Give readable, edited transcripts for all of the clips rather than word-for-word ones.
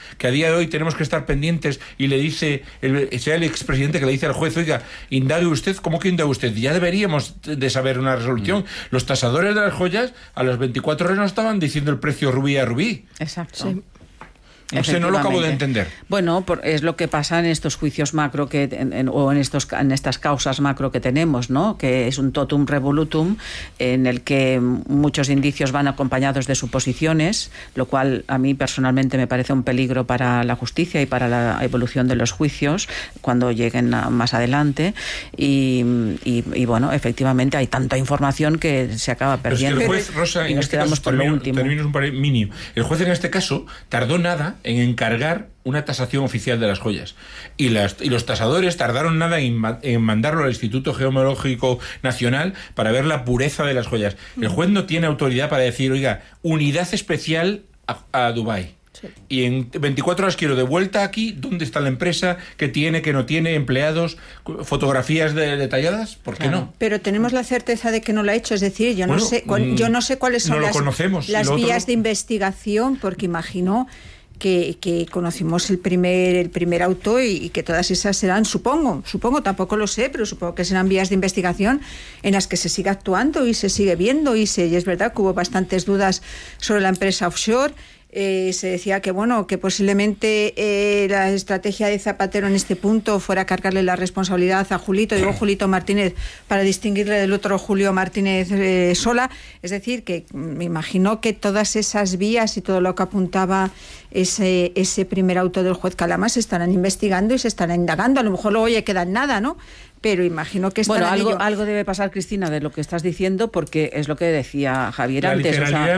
que a día de hoy tenemos que estar pendientes y le dice, sea el expresidente que le dice al juez, oiga, indague usted, ¿cómo que indague usted? Ya deberíamos de saber una resolución. Los tasadores de las joyas a las 24 horas no estaban diciendo el precio rubí a rubí. Exacto. Sí. No sé, no lo acabo de entender. Bueno, es lo que pasa en estos juicios macro o en estas causas macro que tenemos, ¿no? Que es un totum revolutum en el que muchos indicios van acompañados de suposiciones, lo cual a mí personalmente me parece un peligro para la justicia y para la evolución de los juicios cuando lleguen más adelante. Y bueno, efectivamente hay tanta información que se acaba perdiendo. Pero es que el juez, Rosa, y en nos este quedamos caso, con lo último. termino un par mínimo. El juez en este caso tardó nada en encargar una tasación oficial de las joyas y los tasadores tardaron nada en mandarlo al Instituto Geomológico Nacional para ver la pureza de las joyas. El juez no tiene autoridad para decir, oiga, unidad especial a Dubái. Sí. Y en 24 horas quiero de vuelta aquí, ¿dónde está la empresa? ¿Qué tiene, qué no tiene? ¿Empleados? ¿Fotografías detalladas? ¿Por qué no? Pero tenemos la certeza de que no lo ha hecho, es decir, yo no sé cuáles son las vías de investigación, porque imagino que conocimos el primer auto y que todas esas serán, supongo, tampoco lo sé, pero supongo que serán vías de investigación en las que se sigue actuando y se sigue viendo y es verdad que hubo bastantes dudas sobre la empresa offshore. Se decía que posiblemente la estrategia de Zapatero en este punto fuera cargarle la responsabilidad a Julito Martínez, para distinguirle del otro Julio Martínez Sola. Es decir, que me imagino que todas esas vías y todo lo que apuntaba ese primer auto del juez Calama se estarán investigando y se estarán indagando. A lo mejor luego ya queda en nada, ¿no? Pero imagino que algo debe pasar, Cristina, de lo que estás diciendo, porque es lo que decía Javier antes.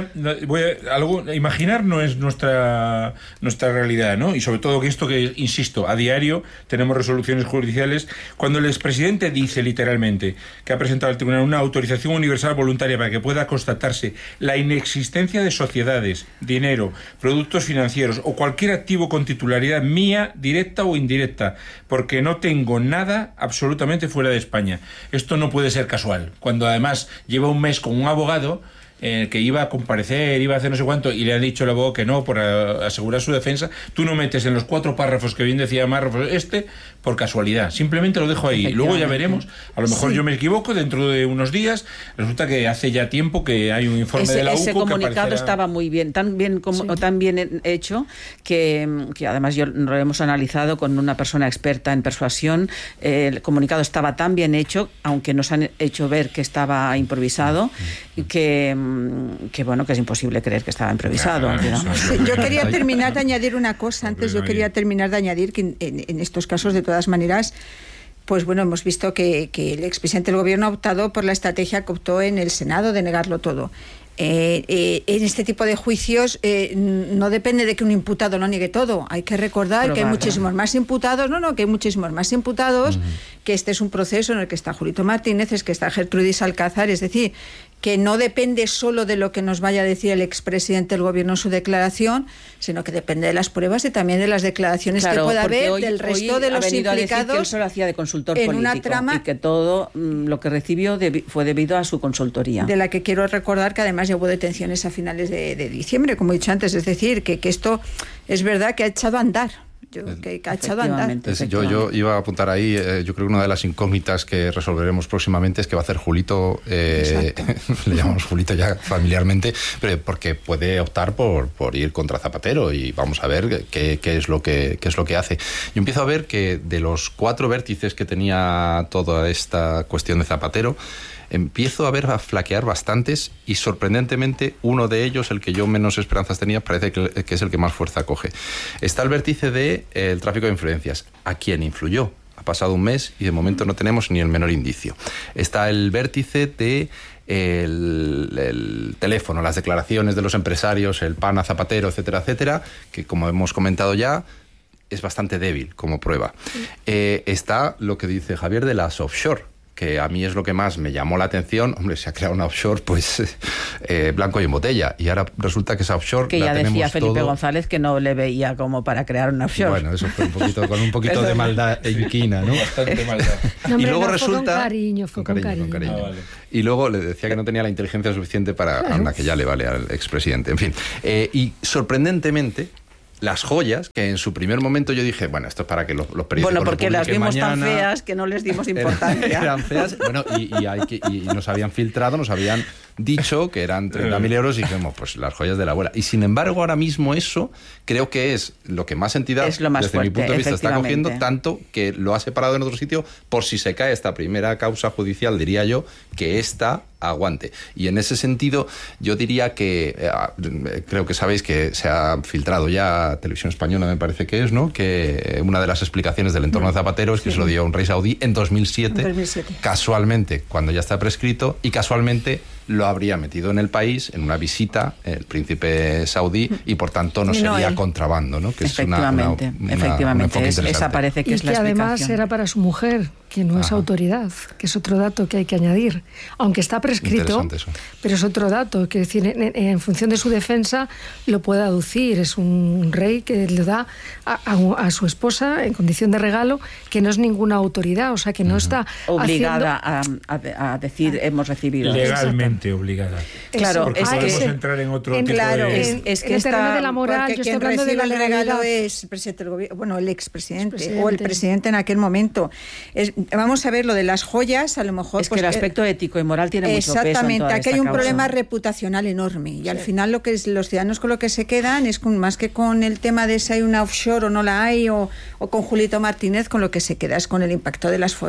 Imaginar no es nuestra realidad, ¿no? Y sobre todo que esto que, insisto, a diario tenemos resoluciones judiciales. Cuando el expresidente dice literalmente que ha presentado al tribunal una autorización universal voluntaria para que pueda constatarse la inexistencia de sociedades, dinero, productos financieros o cualquier activo con titularidad mía, directa o indirecta, porque no tengo nada absolutamente fuera de España. Esto no puede ser casual. Cuando además lleva un mes con un abogado que iba a comparecer, iba a hacer no sé cuánto, y le ha dicho el abogado que no, por asegurar su defensa, tú no metes en los 4 párrafos que bien decía Márrafos por casualidad. Simplemente lo dejo ahí. Luego ya veremos. A lo mejor yo me equivoco, dentro de unos días resulta que hace ya tiempo que hay un informe de la UCO. Ese comunicado estaba muy bien, tan bien hecho, que además lo hemos analizado con una persona experta en persuasión. El comunicado estaba tan bien hecho, aunque nos han hecho ver que estaba improvisado, que es imposible creer que estaba improvisado. Sí, yo quería terminar de añadir una cosa que en estos casos, de todas maneras, pues bueno, hemos visto que el expresidente del gobierno ha optado por la estrategia que optó en el Senado de negarlo todo. En este tipo de juicios no depende de que un imputado lo niegue todo. Hay que recordar que hay muchísimos más imputados, que este es un proceso en el que está Julito Martínez, que está Gertrudis Alcázar, es decir, que no depende solo de lo que nos vaya a decir el expresidente del gobierno en su declaración, sino que depende de las pruebas y también de las declaraciones que pueda haber del resto de los implicados. A decir que él solo hacía de consultor político una trama, y que todo lo que recibió fue debido a su consultoría. De la que quiero recordar que además ya hubo detenciones a finales de diciembre, como he dicho antes, es decir, que esto es verdad que ha echado a andar. Yo iba a apuntar ahí, yo creo que una de las incógnitas que resolveremos próximamente es qué va a hacer Julito, le llamamos Julito ya familiarmente, pero porque puede optar por ir contra Zapatero, y vamos a ver qué es lo que hace. Yo empiezo a ver que de los 4 vértices que tenía toda esta cuestión de Zapatero, empiezo a flaquear bastantes, y sorprendentemente uno de ellos, el que yo menos esperanzas tenía, parece que es el que más fuerza coge. Está el vértice del tráfico de influencias. ¿A quién influyó? Ha pasado un mes y de momento no tenemos ni el menor indicio. Está el vértice de el teléfono, las declaraciones de los empresarios, el PAN a Zapatero, etcétera, etcétera, que como hemos comentado ya, es bastante débil como prueba. Está lo que dice Javier de las offshore, que a mí es lo que más me llamó la atención. Hombre, se ha creado una offshore, pues, blanco y en botella. Y ahora resulta que esa offshore que ya decía Felipe González que no le veía como para crear una offshore. Bueno, eso fue con un poquito de maldad inquina, ¿no? Bastante maldad. No, y luego resulta... Fue con cariño. Vale. Y luego le decía que no tenía la inteligencia suficiente para... Anda, que ya le vale al expresidente. En fin. Y sorprendentemente, las joyas, que en su primer momento yo dije, bueno, esto es para que los periódicos... Bueno, porque las vimos mañana, tan feas que no les dimos importancia. Eran feas, bueno, y nos habían filtrado, nos habían dicho que eran 30.000 euros y dijimos, pues las joyas de la abuela. Y sin embargo, ahora mismo eso creo que es lo que más entidad, desde mi punto de vista, está cogiendo, tanto que lo ha separado en otro sitio por si se cae esta primera causa judicial, diría yo, que esta aguante. Y en ese sentido, yo diría que creo que sabéis que se ha filtrado ya Televisión Española, me parece que es, ¿no? Que una de las explicaciones del entorno de Zapatero es que se lo dio un rey saudí en 2007, casualmente, cuando ya está prescrito, y casualmente lo habría metido en el país en una visita el príncipe saudí y por tanto no sería contrabando, ¿no? Que efectivamente, esa parece que es la explicación. Y que además era para su mujer, que no es autoridad, que es otro dato que hay que añadir. Aunque está prescrito, pero es otro dato, que decir, en función de su defensa lo puede aducir. Es un rey que le da a su esposa en condición de regalo, que no es ninguna autoridad, o sea, que no está obligada a decir hemos recibido. Legalmente obligada. Claro, es que podemos entrar en otro tipo de... Es que el terreno de la moral, yo estoy hablando de la legalidad. Regalo es el presidente del gobierno, bueno, el expresidente o el presidente en aquel momento. Vamos a ver lo de las joyas, a lo mejor... Es que el aspecto ético y moral tiene mucho peso en exactamente, toda aquí hay un causa. problema reputacional enorme y al final lo que es, los ciudadanos con lo que se quedan es más que con el tema de si hay una offshore o no la hay o con Julito Martínez, con lo que se queda es con el impacto de las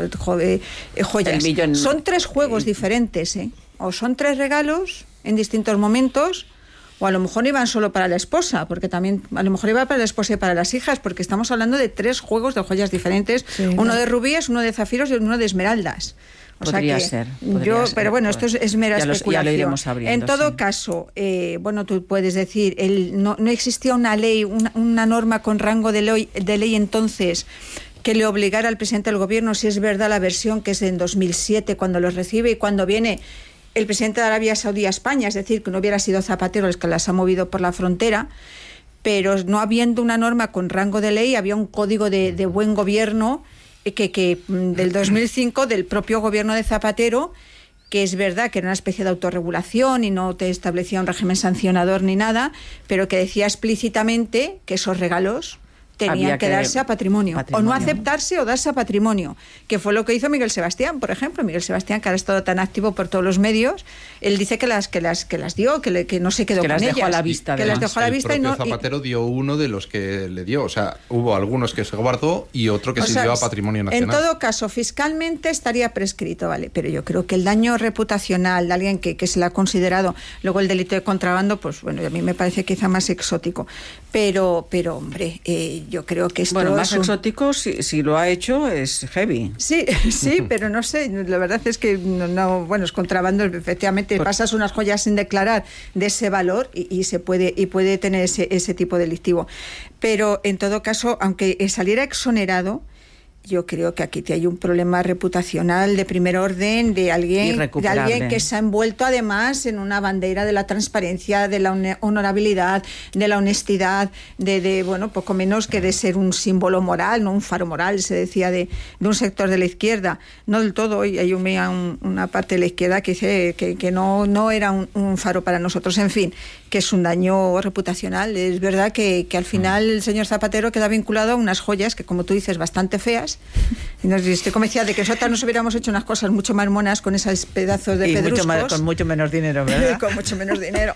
joyas. Son 3 juegos diferentes, o son 3 regalos en distintos momentos, o a lo mejor iban solo para la esposa, porque también a lo mejor iba para la esposa y para las hijas, porque estamos hablando de 3 juegos de joyas diferentes, uno de rubíes, uno de zafiros y uno de esmeraldas. Podría ser. Pero bueno, esto es mera especulación. Ya lo iremos abriendo, en todo caso, bueno, tú puedes decir, no existía una ley, una norma con rango de ley entonces que le obligara al presidente del gobierno, si es verdad la versión que es en 2007, cuando los recibe y cuando viene el presidente de Arabia Saudí a España, es decir, que no hubiera sido Zapatero el que las ha movido por la frontera, pero no habiendo una norma con rango de ley, había un código de buen gobierno que del 2005 del propio gobierno de Zapatero, que es verdad que era una especie de autorregulación y no te establecía un régimen sancionador ni nada, pero que decía explícitamente que esos regalos tenían que darse a patrimonio, o no aceptarse o darse a patrimonio, que fue lo que hizo Miguel Sebastián, por ejemplo. Miguel Sebastián, que ahora ha estado tan activo por todos los medios, él dice que las dio, que no se quedó con ellas. Que las dejó a la vista. Que las dejó a la vista. El propio Zapatero dio uno de los que le dio, o sea, hubo algunos que se guardó y otro que se dio a patrimonio nacional. En todo caso, fiscalmente estaría prescrito, ¿vale? Pero yo creo que el daño reputacional de alguien que se le ha considerado, luego el delito de contrabando, pues bueno, a mí me parece quizá más exótico. Pero hombre, yo creo que esto más exótico, si lo ha hecho, es heavy. Sí, pero no sé, la verdad es que no, bueno, es contrabando, efectivamente, pasas unas joyas sin declarar de ese valor y puede tener ese tipo delictivo. Pero en todo caso, aunque saliera exonerado, yo creo que aquí hay un problema reputacional de primer orden de alguien que se ha envuelto además en una bandera de la transparencia, de la honorabilidad, de la honestidad, de bueno, poco menos que de ser un símbolo moral, no un faro moral, se decía de un sector de la izquierda. No del todo, hoy hay una parte de la izquierda que dice que no era un faro para nosotros. En fin, que es un daño reputacional. Es verdad que al final el señor Zapatero queda vinculado a unas joyas que, como tú dices, bastante feas. Y estoy convencida de que nosotros nos hubiéramos hecho unas cosas mucho más monas con esos pedazos de pedruscos. Con mucho menos dinero, ¿verdad? Con mucho menos dinero.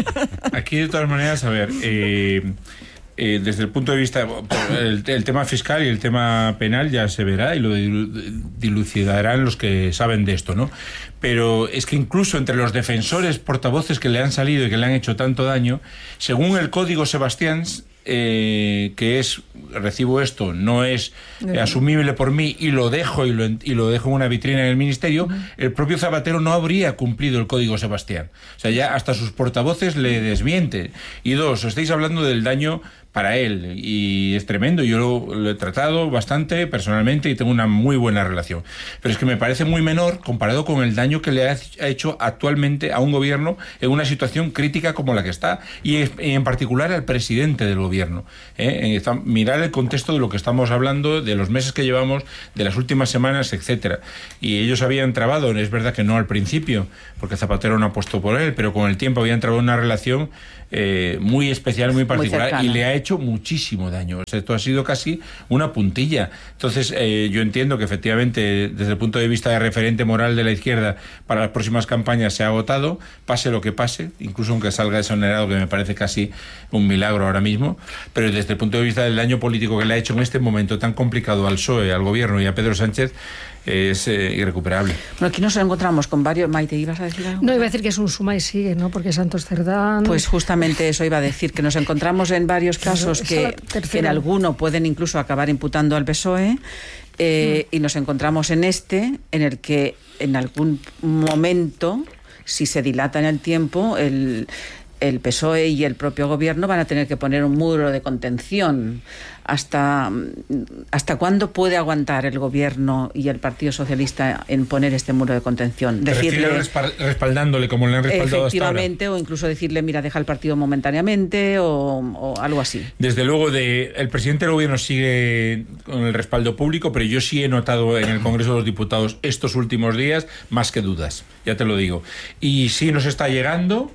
Aquí, de todas maneras, a ver, desde el punto de vista, el tema fiscal y el tema penal ya se verá y lo dilucidarán los que saben de esto, ¿no? Pero es que incluso entre los defensores portavoces que le han salido y que le han hecho tanto daño, según el Código Sebastián, que es recibo esto, no es asumible por mí y lo dejo y lo dejo en una vitrina en el ministerio, el propio Zapatero no habría cumplido el Código Sebastián. O sea, ya hasta sus portavoces le desmienten. Y 2, estáis hablando del daño para él y es tremendo. Yo lo he tratado bastante personalmente y tengo una muy buena relación, pero es que me parece muy menor comparado con el daño que le ha hecho actualmente a un gobierno en una situación crítica como la que está y en particular al presidente del gobierno. Mirar el contexto de lo que estamos hablando, de los meses que llevamos, de las últimas semanas, etcétera. Y ellos habían trabado, es verdad que no al principio, porque Zapatero no apostó por él, pero con el tiempo habían trabado una relación muy especial, muy particular, y le ha hecho hecho muchísimo daño. O sea, esto ha sido casi una puntilla. Entonces, yo entiendo que efectivamente, desde el punto de vista de referente moral de la izquierda, para las próximas campañas se ha agotado, pase lo que pase, incluso aunque salga exonerado, que me parece casi un milagro ahora mismo, pero desde el punto de vista del daño político que le ha hecho en este momento tan complicado al PSOE, al gobierno y a Pedro Sánchez, es irrecuperable. Bueno, aquí nos encontramos con varios... Maite, ¿ibas a decir algo? No, iba a decir que es un suma y sigue, ¿no? Porque Santos Cerdán... Pues justamente eso iba a decir, que nos encontramos en varios casos que en alguno pueden incluso acabar imputando al PSOE, y nos encontramos en este, en el que en algún momento, si se dilata en el tiempo, el PSOE y el propio gobierno van a tener que poner un muro de contención. ¿Hasta cuándo puede aguantar el gobierno y el Partido Socialista en poner este muro de contención? Decirle, respaldándole como le han respaldado efectivamente, hasta ahora. O incluso decirle, mira, deja el partido momentáneamente o algo así. Desde luego, el presidente del gobierno sigue con el respaldo público, pero yo sí he notado en el Congreso de los Diputados estos últimos días más que dudas, ya te lo digo. Y sí nos está llegando,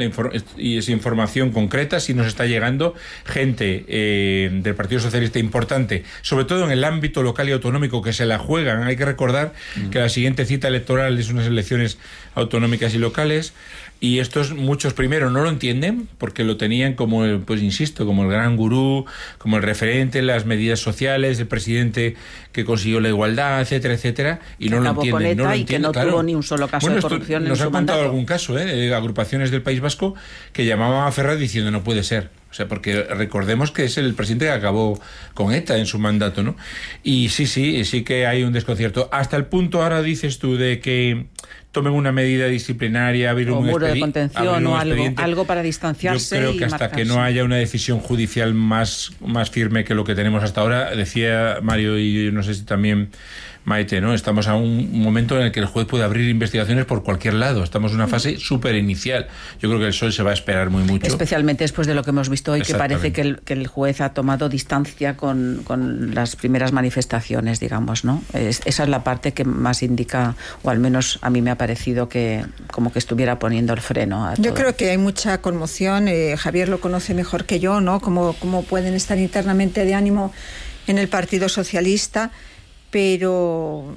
y es información concreta, sí nos está llegando gente del Partido Socialista importante, sobre todo en el ámbito local y autonómico, que se la juegan. Hay que recordar que la siguiente cita electoral es unas elecciones autonómicas y locales, y estos muchos primero no lo entienden porque lo tenían como, pues insisto, como el gran gurú, como el referente, las medidas sociales, el presidente que consiguió la igualdad, etcétera, etcétera, y no lo entienden. No lo entienden, y que no tuvo ni un solo caso de corrupción en su mandato. Nos han contado algún caso, de agrupaciones del País Vasco que llamaban a Ferraz diciendo no puede ser. O sea, porque recordemos que es el presidente que acabó con ETA en su mandato, ¿no? Y sí que hay un desconcierto. Hasta el punto, ahora dices tú, de que tomen una medida disciplinaria, abrir o un muro de contención o algo para distanciarse. Yo creo que hasta que no haya una decisión judicial más firme que lo que tenemos hasta ahora, decía Mario, y no sé si también Maite, ¿no? Estamos a un momento en el que el juez puede abrir investigaciones por cualquier lado. Estamos en una fase súper inicial. Yo creo que el PSOE se va a esperar muy mucho. Especialmente después de lo que hemos visto hoy, que parece que el juez ha tomado distancia con las primeras manifestaciones, digamos, ¿no? Esa es la parte que más indica, o al menos a mí me ha parecido que como que estuviera poniendo el freno a todo. Yo creo que hay mucha conmoción. Javier lo conoce mejor que yo, ¿no? Cómo pueden estar internamente de ánimo en el Partido Socialista, pero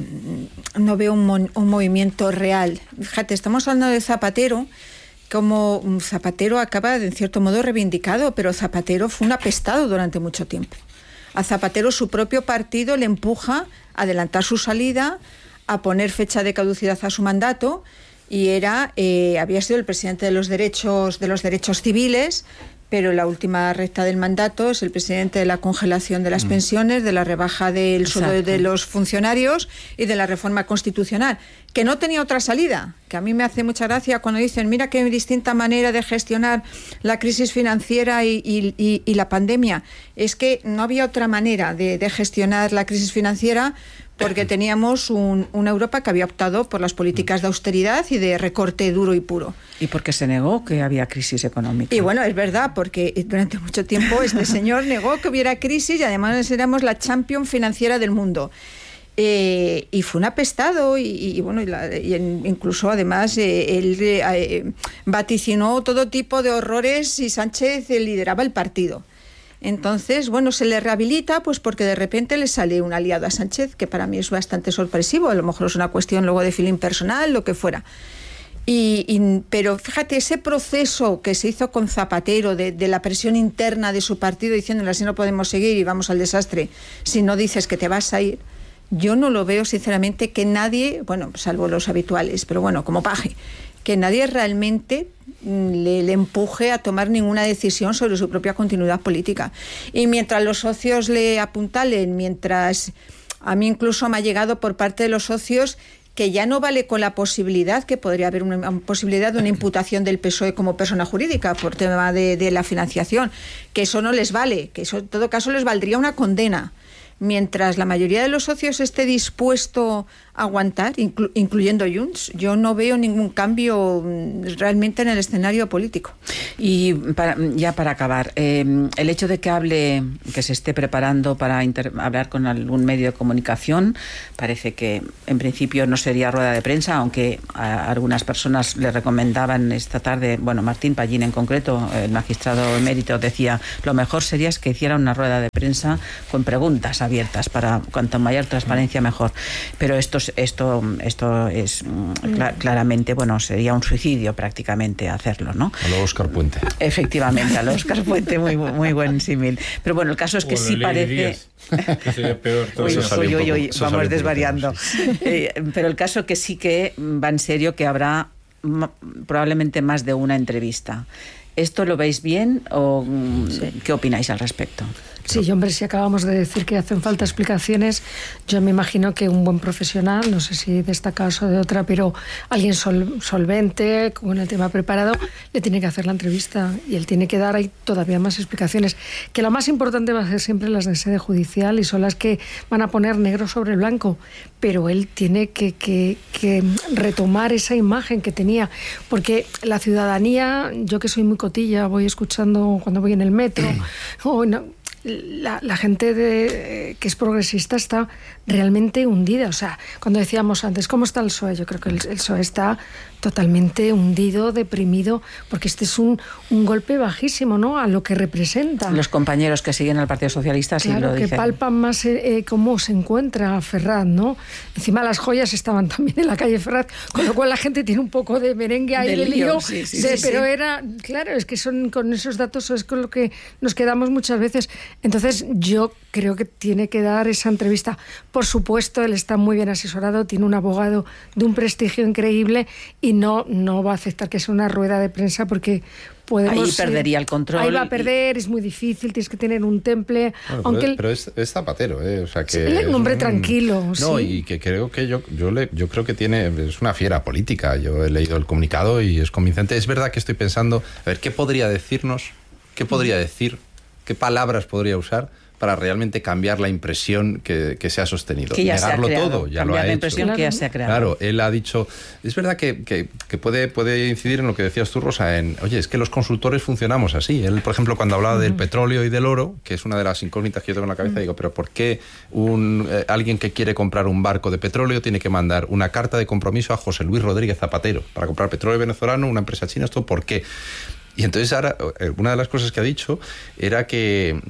no veo un movimiento real. Fíjate, estamos hablando de Zapatero, como Zapatero acaba de, en cierto modo, reivindicado, pero Zapatero fue un apestado durante mucho tiempo. A Zapatero su propio partido le empuja a adelantar su salida, a poner fecha de caducidad a su mandato, y había sido el presidente de los derechos civiles, pero en la última recta del mandato es el presidente de la congelación de las pensiones, de la rebaja del sueldo de los funcionarios y de la reforma constitucional, que no tenía otra salida, que a mí me hace mucha gracia cuando dicen, mira qué distinta manera de gestionar la crisis financiera y la pandemia. Es que no había otra manera de gestionar la crisis financiera, porque teníamos una Europa que había optado por las políticas de austeridad y de recorte duro y puro. Y porque se negó que había crisis económica. Y bueno, es verdad, porque durante mucho tiempo este señor negó que hubiera crisis, y además éramos la champion financiera del mundo. Y fue un apestado, incluso además él vaticinó todo tipo de horrores, y Sánchez lideraba el partido. Entonces, bueno, se le rehabilita pues porque de repente le sale un aliado a Sánchez, que para mí es bastante sorpresivo. A lo mejor es una cuestión luego de feeling personal, lo que fuera. Pero fíjate, ese proceso que se hizo con Zapatero de la presión interna de su partido, diciéndole así no podemos seguir y vamos al desastre si no dices que te vas a ir, yo no lo veo sinceramente que nadie, bueno, salvo los habituales, pero bueno, como Paje, que nadie realmente le empuje a tomar ninguna decisión sobre su propia continuidad política. Y mientras los socios le apuntalen, mientras a mí incluso me ha llegado por parte de los socios que ya no vale con la posibilidad, que podría haber una posibilidad de una imputación del PSOE como persona jurídica por tema de la financiación, que eso no les vale, que eso en todo caso les valdría una condena. Mientras la mayoría de los socios esté dispuesto aguantar, incluyendo Junts. Yo no veo ningún cambio realmente en el escenario político. Y para acabar, el hecho de que se esté preparando para hablar con algún medio de comunicación, parece que en principio no sería rueda de prensa, aunque a algunas personas le recomendaban esta tarde, bueno, Martín Pallín en concreto, el magistrado emérito, decía lo mejor sería que hiciera una rueda de prensa con preguntas abiertas, para cuanto mayor transparencia mejor. Pero esto es claramente, bueno, sería un suicidio prácticamente hacerlo, ¿no? A lo Óscar Puente. Efectivamente, a lo Óscar Puente, muy buen símil. Pero bueno, el caso es que sí parece... que sería peor. Vamos desvariando. Pero el caso que sí que va en serio, que habrá probablemente más de una entrevista. ¿Esto lo veis bien o qué opináis al respecto? Sí, hombre, si acabamos de decir que hacen falta explicaciones, yo me imagino que un buen profesional, no sé si de esta casa o de otra, pero alguien solvente, con el tema preparado, le tiene que hacer la entrevista y él tiene que dar ahí todavía más explicaciones. Que lo más importante va a ser siempre las de sede judicial y son las que van a poner negro sobre blanco, pero él tiene que retomar esa imagen que tenía, porque la ciudadanía, yo que soy muy cotilla, voy escuchando cuando voy en el metro, la gente que es progresista está realmente hundida. O sea, cuando decíamos antes, ¿cómo está el PSOE? Yo creo que el PSOE está totalmente hundido, deprimido, porque este es un golpe bajísimo, ¿no?, a lo que representa. Los compañeros que siguen al Partido Socialista sí lo dicen. Que palpan más cómo se encuentra Ferraz, ¿no? Encima las joyas estaban también en la calle Ferraz, con lo cual la gente tiene un poco de merengue ahí de lío. Pero era, claro, es que son con esos datos es con lo que nos quedamos muchas veces. Entonces yo creo que tiene que dar esa entrevista. Por supuesto, él está muy bien asesorado, tiene un abogado de un prestigio increíble y no va a aceptar que sea una rueda de prensa porque ahí perdería el control. Ahí va a perder, es muy difícil, tienes que tener un temple. Bueno, pero es Zapatero, o sea que él es un hombre tranquilo. No, sí. Y que creo que yo creo que es una fiera política. Yo he leído el comunicado y es convincente. Es verdad que estoy pensando, a ver, ¿qué podría decirnos? ¿Qué podría decir? ¿Qué palabras podría usar para realmente cambiar la impresión que se ha sostenido? Que ya negarlo se ha creado, todo, ya lo ha hecho. La impresión que ya se ha creado. Claro, él ha dicho, es verdad que puede incidir en lo que decías tú, Rosa, oye, es que los consultores funcionamos así. Él, por ejemplo, cuando hablaba del petróleo y del oro, que es una de las incógnitas que yo tengo en la cabeza, digo, pero ¿por qué alguien que quiere comprar un barco de petróleo tiene que mandar una carta de compromiso a José Luis Rodríguez Zapatero para comprar petróleo venezolano, una empresa china? ¿Esto por qué? Y entonces ahora, una de las cosas que ha dicho era que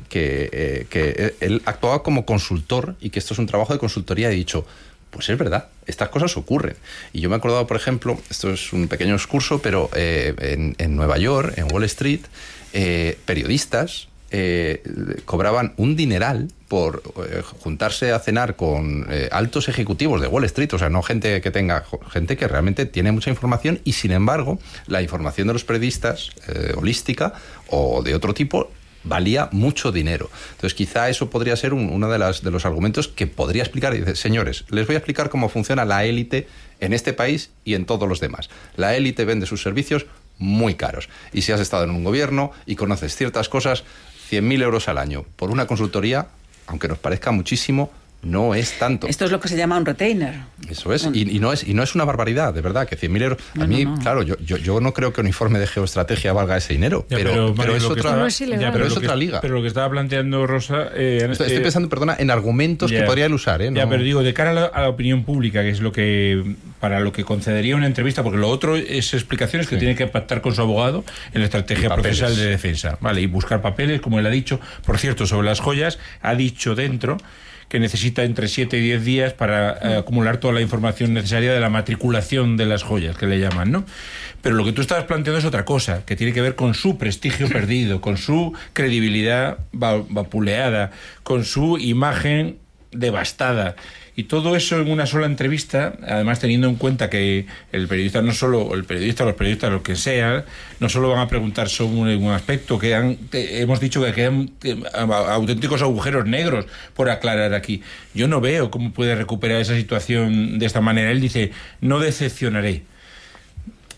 él actuaba como consultor y que esto es un trabajo de consultoría. He dicho, pues es verdad, estas cosas ocurren. Y yo me he acordado, por ejemplo, esto es un pequeño excurso, pero en Nueva York, en Wall Street, periodistas cobraban un dineral por juntarse a cenar con altos ejecutivos de Wall Street, o sea, no gente que realmente tiene mucha información, y sin embargo la información de los periodistas holística o de otro tipo valía mucho dinero. Entonces quizá eso podría ser uno de los argumentos que podría explicar. Y dice, señores, les voy a explicar cómo funciona la élite en este país y en todos los demás. La élite vende sus servicios muy caros, y si has estado en un gobierno y conoces ciertas cosas, 100.000 euros al año por una consultoría, aunque nos parezca muchísimo, no es tanto. Esto es lo que se llama un retainer. Eso es, y no es una barbaridad, de verdad, que 100.000 euros... A mí, claro, yo no creo que un informe de geoestrategia valga ese dinero, pero es otra liga. Pero lo que estaba planteando Rosa... estoy pensando, perdona, en argumentos que podría él usar. Ya, pero digo, de cara a la opinión pública, que es lo que para lo que concedería una entrevista, porque lo otro es explicaciones que tiene que pactar con su abogado en la estrategia procesal de defensa, ¿vale? Y buscar papeles, como él ha dicho. Por cierto, sobre las joyas, ha dicho dentro que necesita entre 7 y 10 días para acumular toda la información necesaria de la matriculación de las joyas, que le llaman, ¿no? Pero lo que tú estabas planteando es otra cosa, que tiene que ver con su prestigio perdido, con su credibilidad vapuleada, con su imagen devastada. Y todo eso en una sola entrevista, además teniendo en cuenta que el periodista los periodistas, lo que sea, no solo van a preguntar sobre un aspecto, hemos dicho que quedan auténticos agujeros negros por aclarar aquí. Yo no veo cómo puede recuperar esa situación de esta manera. Él dice, no decepcionaré.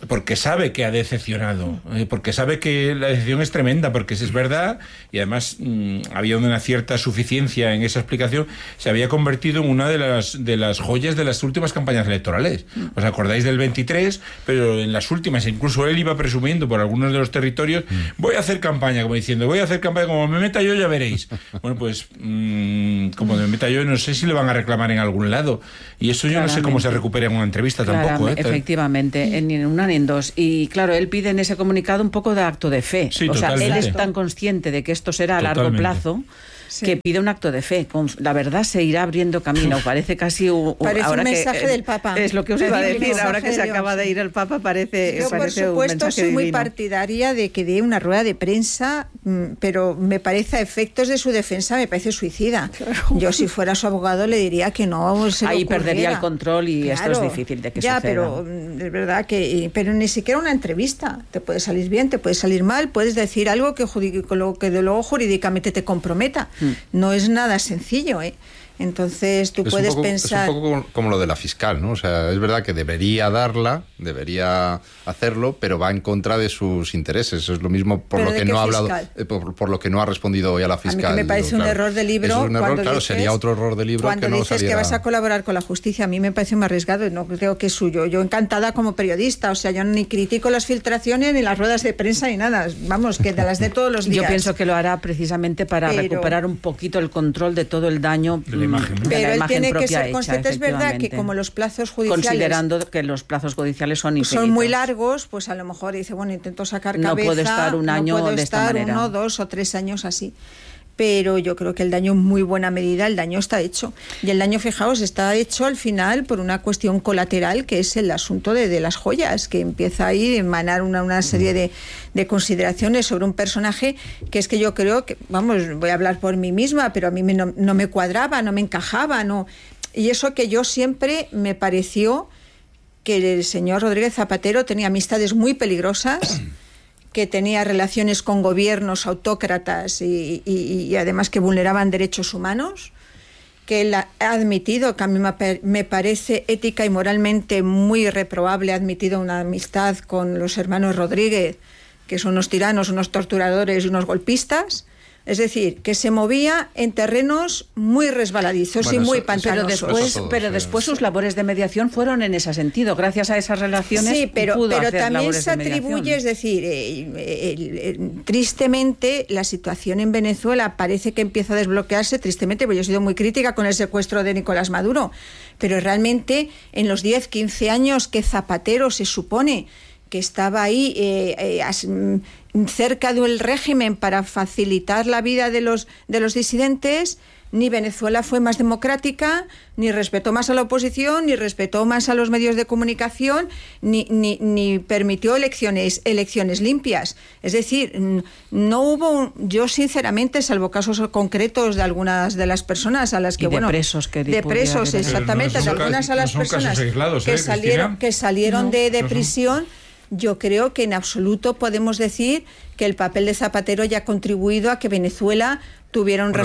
porque sabe que ha decepcionado, porque sabe que la decepción es tremenda, porque es verdad, y además había una cierta suficiencia en esa explicación, se había convertido en una de las joyas de las últimas campañas electorales. ¿Os acordáis del 23? Pero en las últimas, incluso él iba presumiendo por algunos de los territorios, voy a hacer campaña, como diciendo, voy a hacer campaña, como me meta yo ya veréis. Bueno, pues como me meta yo, no sé si le van a reclamar en algún lado, y eso yo no sé cómo se recupera en una entrevista tampoco. Efectivamente, en una ni en dos. Y claro, él pide en ese comunicado un poco de acto de fe. Sí, o totalmente. sea, él es tan consciente de que esto será a largo plazo, que pide un acto de fe. La verdad se irá abriendo camino. Parece casi parece ahora un mensaje del Papa. Es lo que os iba a decir. Ahora que se acaba de ir el Papa, parece yo, por supuesto, soy muy partidaria de que dé una rueda de prensa, pero me parece, a efectos de su defensa, me parece suicida. Claro. Yo, si fuera su abogado, le diría que no se ahí le ocurriera. Perdería el control y esto es difícil de que suceda. Pero es verdad que... Pero ni siquiera una entrevista. Te puede salir bien, te puede salir mal, puedes decir algo que de luego jurídicamente te comprometa. No es nada sencillo, ¿eh? Entonces tú puedes pensar... Es un poco como lo de la fiscal, ¿no? O sea, es verdad que debería hacerlo, pero va en contra de sus intereses. Es lo mismo por lo que no ha hablado, por lo que no ha respondido hoy a la fiscal. A mí me parece un error de libro. Es un error, claro, sería otro error de libro cuando que no dices saliera... que vas a colaborar con la justicia. A mí me parece muy arriesgado y no creo que es suyo. Yo encantada como periodista, o sea, yo ni critico las filtraciones ni las ruedas de prensa ni nada. Vamos, que de las de todos los días. Yo pienso que lo hará precisamente para recuperar un poquito el control de todo el daño de la imagen, ¿no? Pero él tiene que ser hecha, consciente, es verdad que como los plazos judiciales... Considerando que los plazos judiciales son infinitos. Son muy largos, pues a lo mejor dice, bueno, intento sacar cabeza... No puedo estar un año no puedo de esta manera. 1, 2 o 3 años así. Pero yo creo que el daño, en muy buena medida, el daño está hecho. Y el daño, fijaos, está hecho al final por una cuestión colateral, que es el asunto de las joyas, que empieza ahí a emanar una serie de consideraciones sobre un personaje que es que yo creo que, vamos, voy a hablar por mí misma, pero a mí no me cuadraba, no me encajaba, no. Y eso que yo siempre me pareció que el señor Rodríguez Zapatero tenía amistades muy peligrosas, que tenía relaciones con gobiernos autócratas y además que vulneraban derechos humanos, que él ha admitido, que a mí me parece ética y moralmente muy reprobable, ha admitido una amistad con los hermanos Rodríguez, que son unos tiranos, unos torturadores y unos golpistas. Es decir, que se movía en terrenos muy resbaladizos y muy pantanosos. Pero después sus labores de mediación fueron en ese sentido. Gracias a esas relaciones pero también se de atribuye, es decir, tristemente la situación en Venezuela parece que empieza a desbloquearse, tristemente, porque yo he sido muy crítica con el secuestro de Nicolás Maduro, pero realmente en los 10, 15 años que Zapatero se supone que estaba ahí cerca del régimen para facilitar la vida de los disidentes, ni Venezuela fue más democrática, ni respetó más a la oposición, ni respetó más a los medios de comunicación, ni permitió elecciones limpias. Es decir, no hubo, yo sinceramente, salvo casos concretos de algunas de las personas a las que, de presos, exactamente, de algunas a las personas aislados, que salieron de prisión. Yo creo que en absoluto podemos decir que el papel de Zapatero ya ha contribuido a que Venezuela tuviera un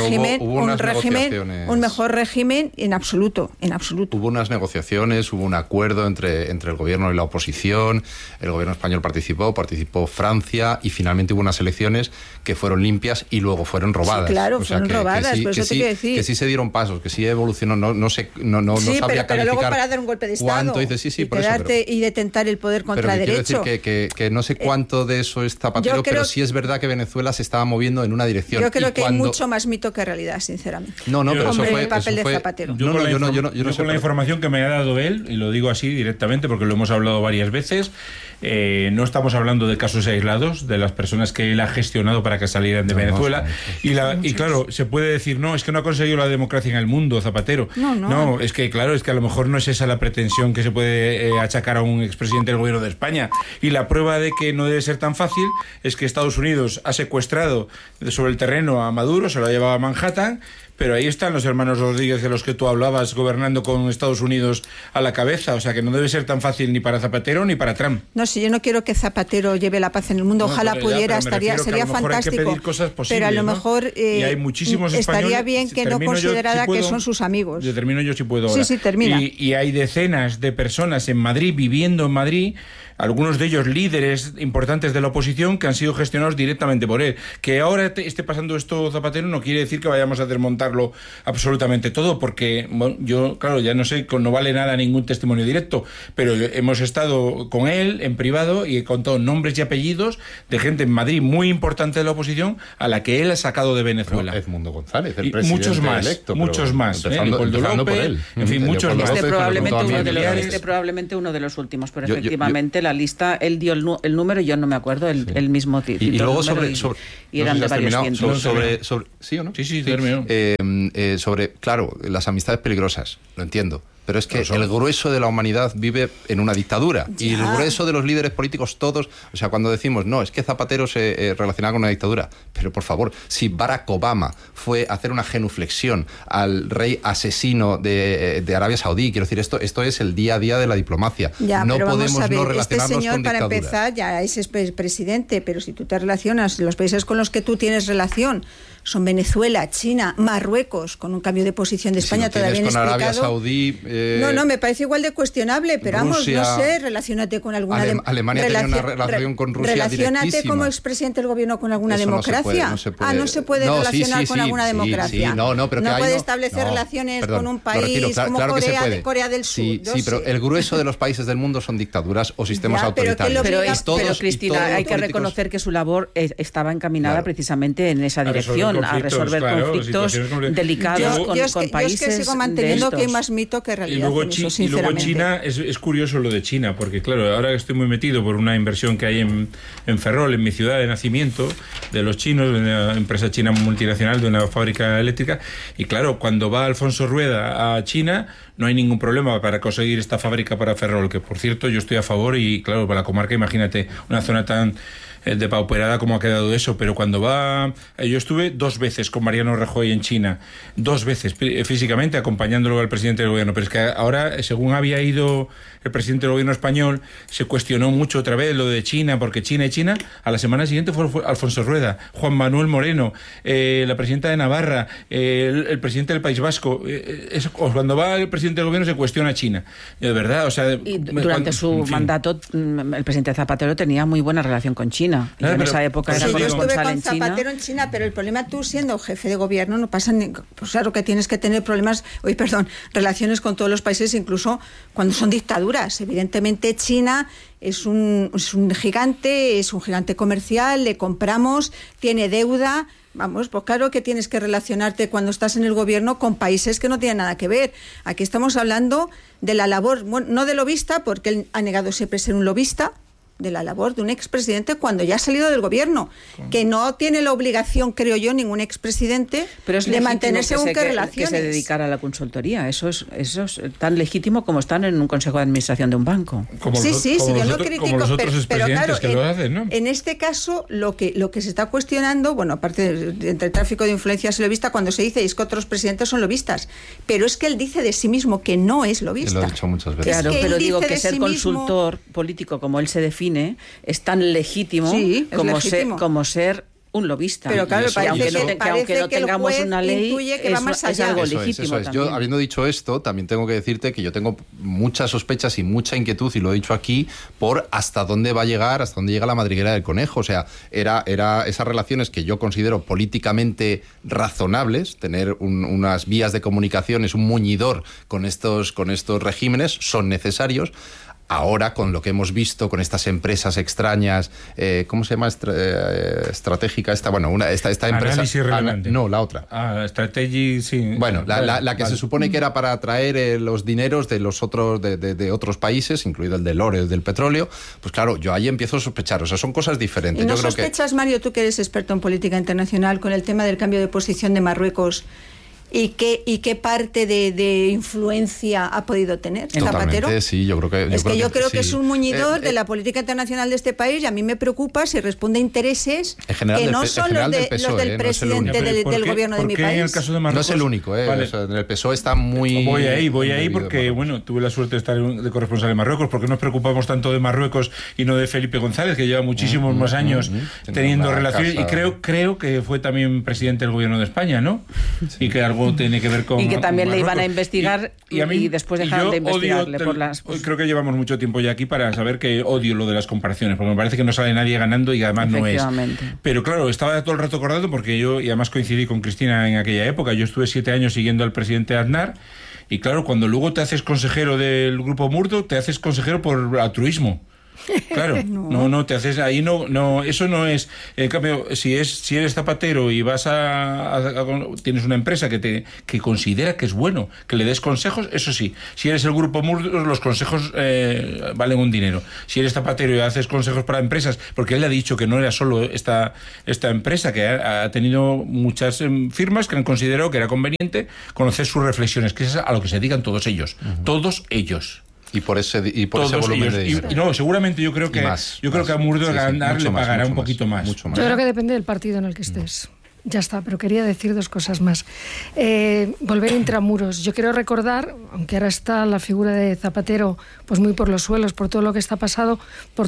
un mejor régimen, en absoluto. Hubo unas negociaciones, hubo un acuerdo entre el gobierno y la oposición, el gobierno español participó Francia, y finalmente hubo unas elecciones que fueron limpias y luego fueron robadas. Sí, claro, fueron robadas, por eso te quiero decir. Que sí se dieron pasos, que sí evolucionó, no sabía calificar. Pero luego para dar un golpe de Estado y detentar el poder contra derecho. Quiero decir que no sé cuánto de eso es Zapatero, pero sí es verdad que Venezuela se estaba moviendo en una dirección. Yo creo que hay mucho más mito que realidad, sinceramente. Pero eso fue el papel de Zapatero. Yo con la información que me ha dado él, y lo digo así directamente porque lo hemos hablado varias veces, no estamos hablando de casos aislados, de las personas que él ha gestionado para que salieran de Venezuela. Y claro, se puede decir, no, es que no ha conseguido la democracia en el mundo, Zapatero. No, es que claro, es que a lo mejor no es esa la pretensión que se puede achacar a un expresidente del gobierno de España. Y la prueba de que no debe ser tan fácil es que Estados Unidos ha secuestrado sobre el terreno a Maduro, se lo ha llevado a Manhattan, pero ahí están los hermanos Rodríguez de los que tú hablabas, gobernando con Estados Unidos a la cabeza. O sea que no debe ser tan fácil ni para Zapatero ni para Trump. No, si yo no quiero que Zapatero lleve la paz en el mundo, ojalá pudiera, sería fantástico. Pero a lo mejor y hay muchísimos estaría bien que no considerara que son sus amigos. Termino yo si puedo ahora. Sí, termina. Y hay decenas de personas en Madrid, viviendo en Madrid, algunos de ellos líderes importantes de la oposición que han sido gestionados directamente por él. Que ahora esté pasando esto Zapatero no quiere decir que vayamos a desmontarlo absolutamente todo, porque bueno, yo, claro, ya no sé, no vale nada ningún testimonio directo, pero hemos estado con él en privado y he contado nombres y apellidos de gente en Madrid muy importante de la oposición a la que él ha sacado de Venezuela. Pero Edmundo González, el y muchos más, electo, muchos más. Leopoldo López, por él. En fin, muchos más. Probablemente uno de los últimos, pero efectivamente la lista, él dio el número, yo no me acuerdo, el mismo título. Y luego y eran de varios cientos. ¿Sí o no? Sí, terminó. Sobre, claro, las amistades peligrosas, lo entiendo. Pero es que el grueso de la humanidad vive en una dictadura. Ya. Y el grueso de los líderes políticos todos... O sea, cuando decimos, no, es que Zapatero se relacionaba con una dictadura. Pero, por favor, si Barack Obama fue a hacer una genuflexión al rey asesino de Arabia Saudí, quiero decir, esto es el día a día de la diplomacia. Ya, no pero podemos vamos a ver, no relacionarnos este señor, con para dictaduras. empezar, ya es presidente, pero si tú te relacionas, los países con los que tú tienes relación son Venezuela, China, Marruecos, con un cambio de posición de España, si no todavía con inexplicado. Arabia Saudí, No, me parece igual de cuestionable, pero Rusia, vamos, no sé, relacionate con alguna Alemania tenía una relación con Rusia relacionate directísima. como expresidente del gobierno con alguna Eso democracia. No se puede. No se puede relacionar con alguna democracia. Pero no puede establecer relaciones con un país como Corea del Sur. Sí, pero el grueso de los países del mundo son dictaduras o sistemas autoritarios. Pero Cristina, hay que reconocer que su labor estaba encaminada precisamente en esa dirección, a resolver conflictos delicados con países. Yo es que sigo manteniendo que hay más mito que realidad. Y luego China, es curioso lo de China, porque claro, ahora estoy muy metido por una inversión que hay en Ferrol, en mi ciudad de nacimiento, de los chinos, de una empresa china multinacional, de una fábrica eléctrica, y claro, cuando va Alfonso Rueda a China, no hay ningún problema para conseguir esta fábrica para Ferrol, que por cierto yo estoy a favor, y claro, para la comarca, imagínate, una zona tan depauperada como ha quedado eso, pero cuando va... Yo estuve 2 veces con Mariano Rajoy en China, 2 veces físicamente acompañándolo al presidente del gobierno, pero es que ahora, según había ido el presidente del gobierno español, se cuestionó mucho otra vez lo de China, porque China, a la semana siguiente fue Alfonso Rueda, Juan Manuel Moreno, la presidenta de Navarra, el presidente del País Vasco. Cuando va el presidente del gobierno se cuestiona China, de verdad, o sea... Y durante su mandato, el presidente Zapatero tenía muy buena relación con China. Y en esa época era corresponsal en China. Yo estuve con Zapatero en China, pero el problema, tú siendo jefe de gobierno, no pasa pues claro que tienes que tener relaciones con todos los países, incluso cuando son dictaduras. Evidentemente China es un gigante comercial, le compramos, tiene deuda. Vamos, pues claro que tienes que relacionarte cuando estás en el gobierno con países que no tienen nada que ver. Aquí estamos hablando de la labor, bueno, no de lobista, porque él ha negado siempre ser un lobista, de la labor de un expresidente cuando ya ha salido del gobierno, que no tiene la obligación, creo yo, ningún expresidente de mantenerse según qué relaciones. Que se dedicara a la consultoría. Eso es tan legítimo como estar en un consejo de administración de un banco. Yo no critico, pero claro, que lo hacen, ¿no? En este caso, lo que se está cuestionando, bueno, aparte entre tráfico de influencias y lobista, cuando se dice es que otros presidentes son lobistas, pero es que él dice de sí mismo que no es lobista. Lo he dicho muchas veces. Claro, pero digo que ser consultor político, como él se define, es tan legítimo como ser un lobista. Pero claro, aunque no tengamos una ley, que va más allá. Es algo eso legítimo. Es. Yo, habiendo dicho esto, también tengo que decirte que yo tengo muchas sospechas y mucha inquietud, y lo he dicho aquí, por hasta dónde llega la madriguera del conejo. O sea, era esas relaciones que yo considero políticamente razonables, tener unas vías de comunicación, es un muñidor con estos regímenes, son necesarios. Ahora, con lo que hemos visto, con estas empresas extrañas, ¿cómo se llama? Estratégica esta empresa. Análisis relevante. No, la otra. Strategy, sí. Bueno, la que se supone que era para atraer los dineros de los otros de otros países, incluido el del oro, el del petróleo. Pues claro, yo ahí empiezo a sospechar. O sea, son cosas diferentes. ¿Y no sospechas, Mario, tú que eres experto en política internacional, con el tema del cambio de posición de Marruecos? ¿Y qué parte de influencia ha podido tener Zapatero? Sí, yo creo que... Yo creo que es un muñidor de la política internacional de este país, y a mí me preocupa si responde a intereses que no son los del presidente del gobierno de mi país. En el caso de Marruecos, no es el único, Vale. O sea, en el PSOE está muy... Voy ahí porque, bueno, tuve la suerte de estar de corresponsal en Marruecos. ¿Por qué nos preocupamos tanto de Marruecos y no de Felipe González, que lleva muchísimos más años teniendo relaciones? Y creo que fue también presidente del gobierno de España, ¿no? Sí. Y que algo tiene que ver con... Y que también le iban a investigar y después dejaron de investigarle por las... Creo que llevamos mucho tiempo ya aquí para saber que odio lo de las comparaciones, porque me parece que no sale nadie ganando y además no es. Pero claro, estaba todo el rato acordado porque yo, y además coincidí con Cristina en aquella época, yo estuve 7 años siguiendo al presidente Aznar, y claro, cuando luego te haces consejero del Grupo Murdo, te haces consejero por altruismo. Claro, no te haces ahí, no, eso no es. En cambio, si eres zapatero y vas tienes una empresa que considera que es bueno, que le des consejos, eso sí. Si eres el Grupo Murdo, los consejos valen un dinero. Si eres zapatero y haces consejos para empresas, porque él le ha dicho que no era solo esta empresa, que ha tenido muchas firmas que han considerado que era conveniente conocer sus reflexiones, que es a lo que se dedican todos ellos, todos ellos. Y por ese volumen de dinero. No, seguramente yo creo que a Murdo le pagará un poquito más. Yo creo que depende del partido en el que estés. Ya está, pero quería decir 2 cosas más. Volver intramuros. Yo quiero recordar, aunque ahora está la figura de Zapatero pues muy por los suelos, por todo lo que está pasando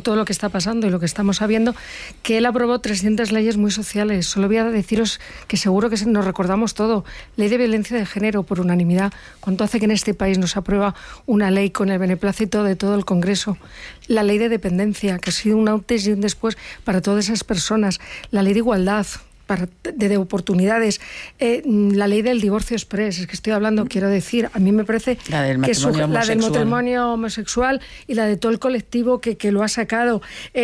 y lo que estamos sabiendo, que él aprobó 300 leyes muy sociales. Solo voy a deciros que seguro que nos recordamos todo. Ley de violencia de género por unanimidad. ¿Cuánto hace que en este país nos aprueba una ley con el beneplácito de todo el Congreso? La ley de dependencia, que ha sido un antes y un después para todas esas personas. La ley de igualdad, de oportunidades, la ley del divorcio express, es que estoy hablando, quiero decir, a mí me parece la del matrimonio homosexual y la de todo el colectivo que lo ha sacado,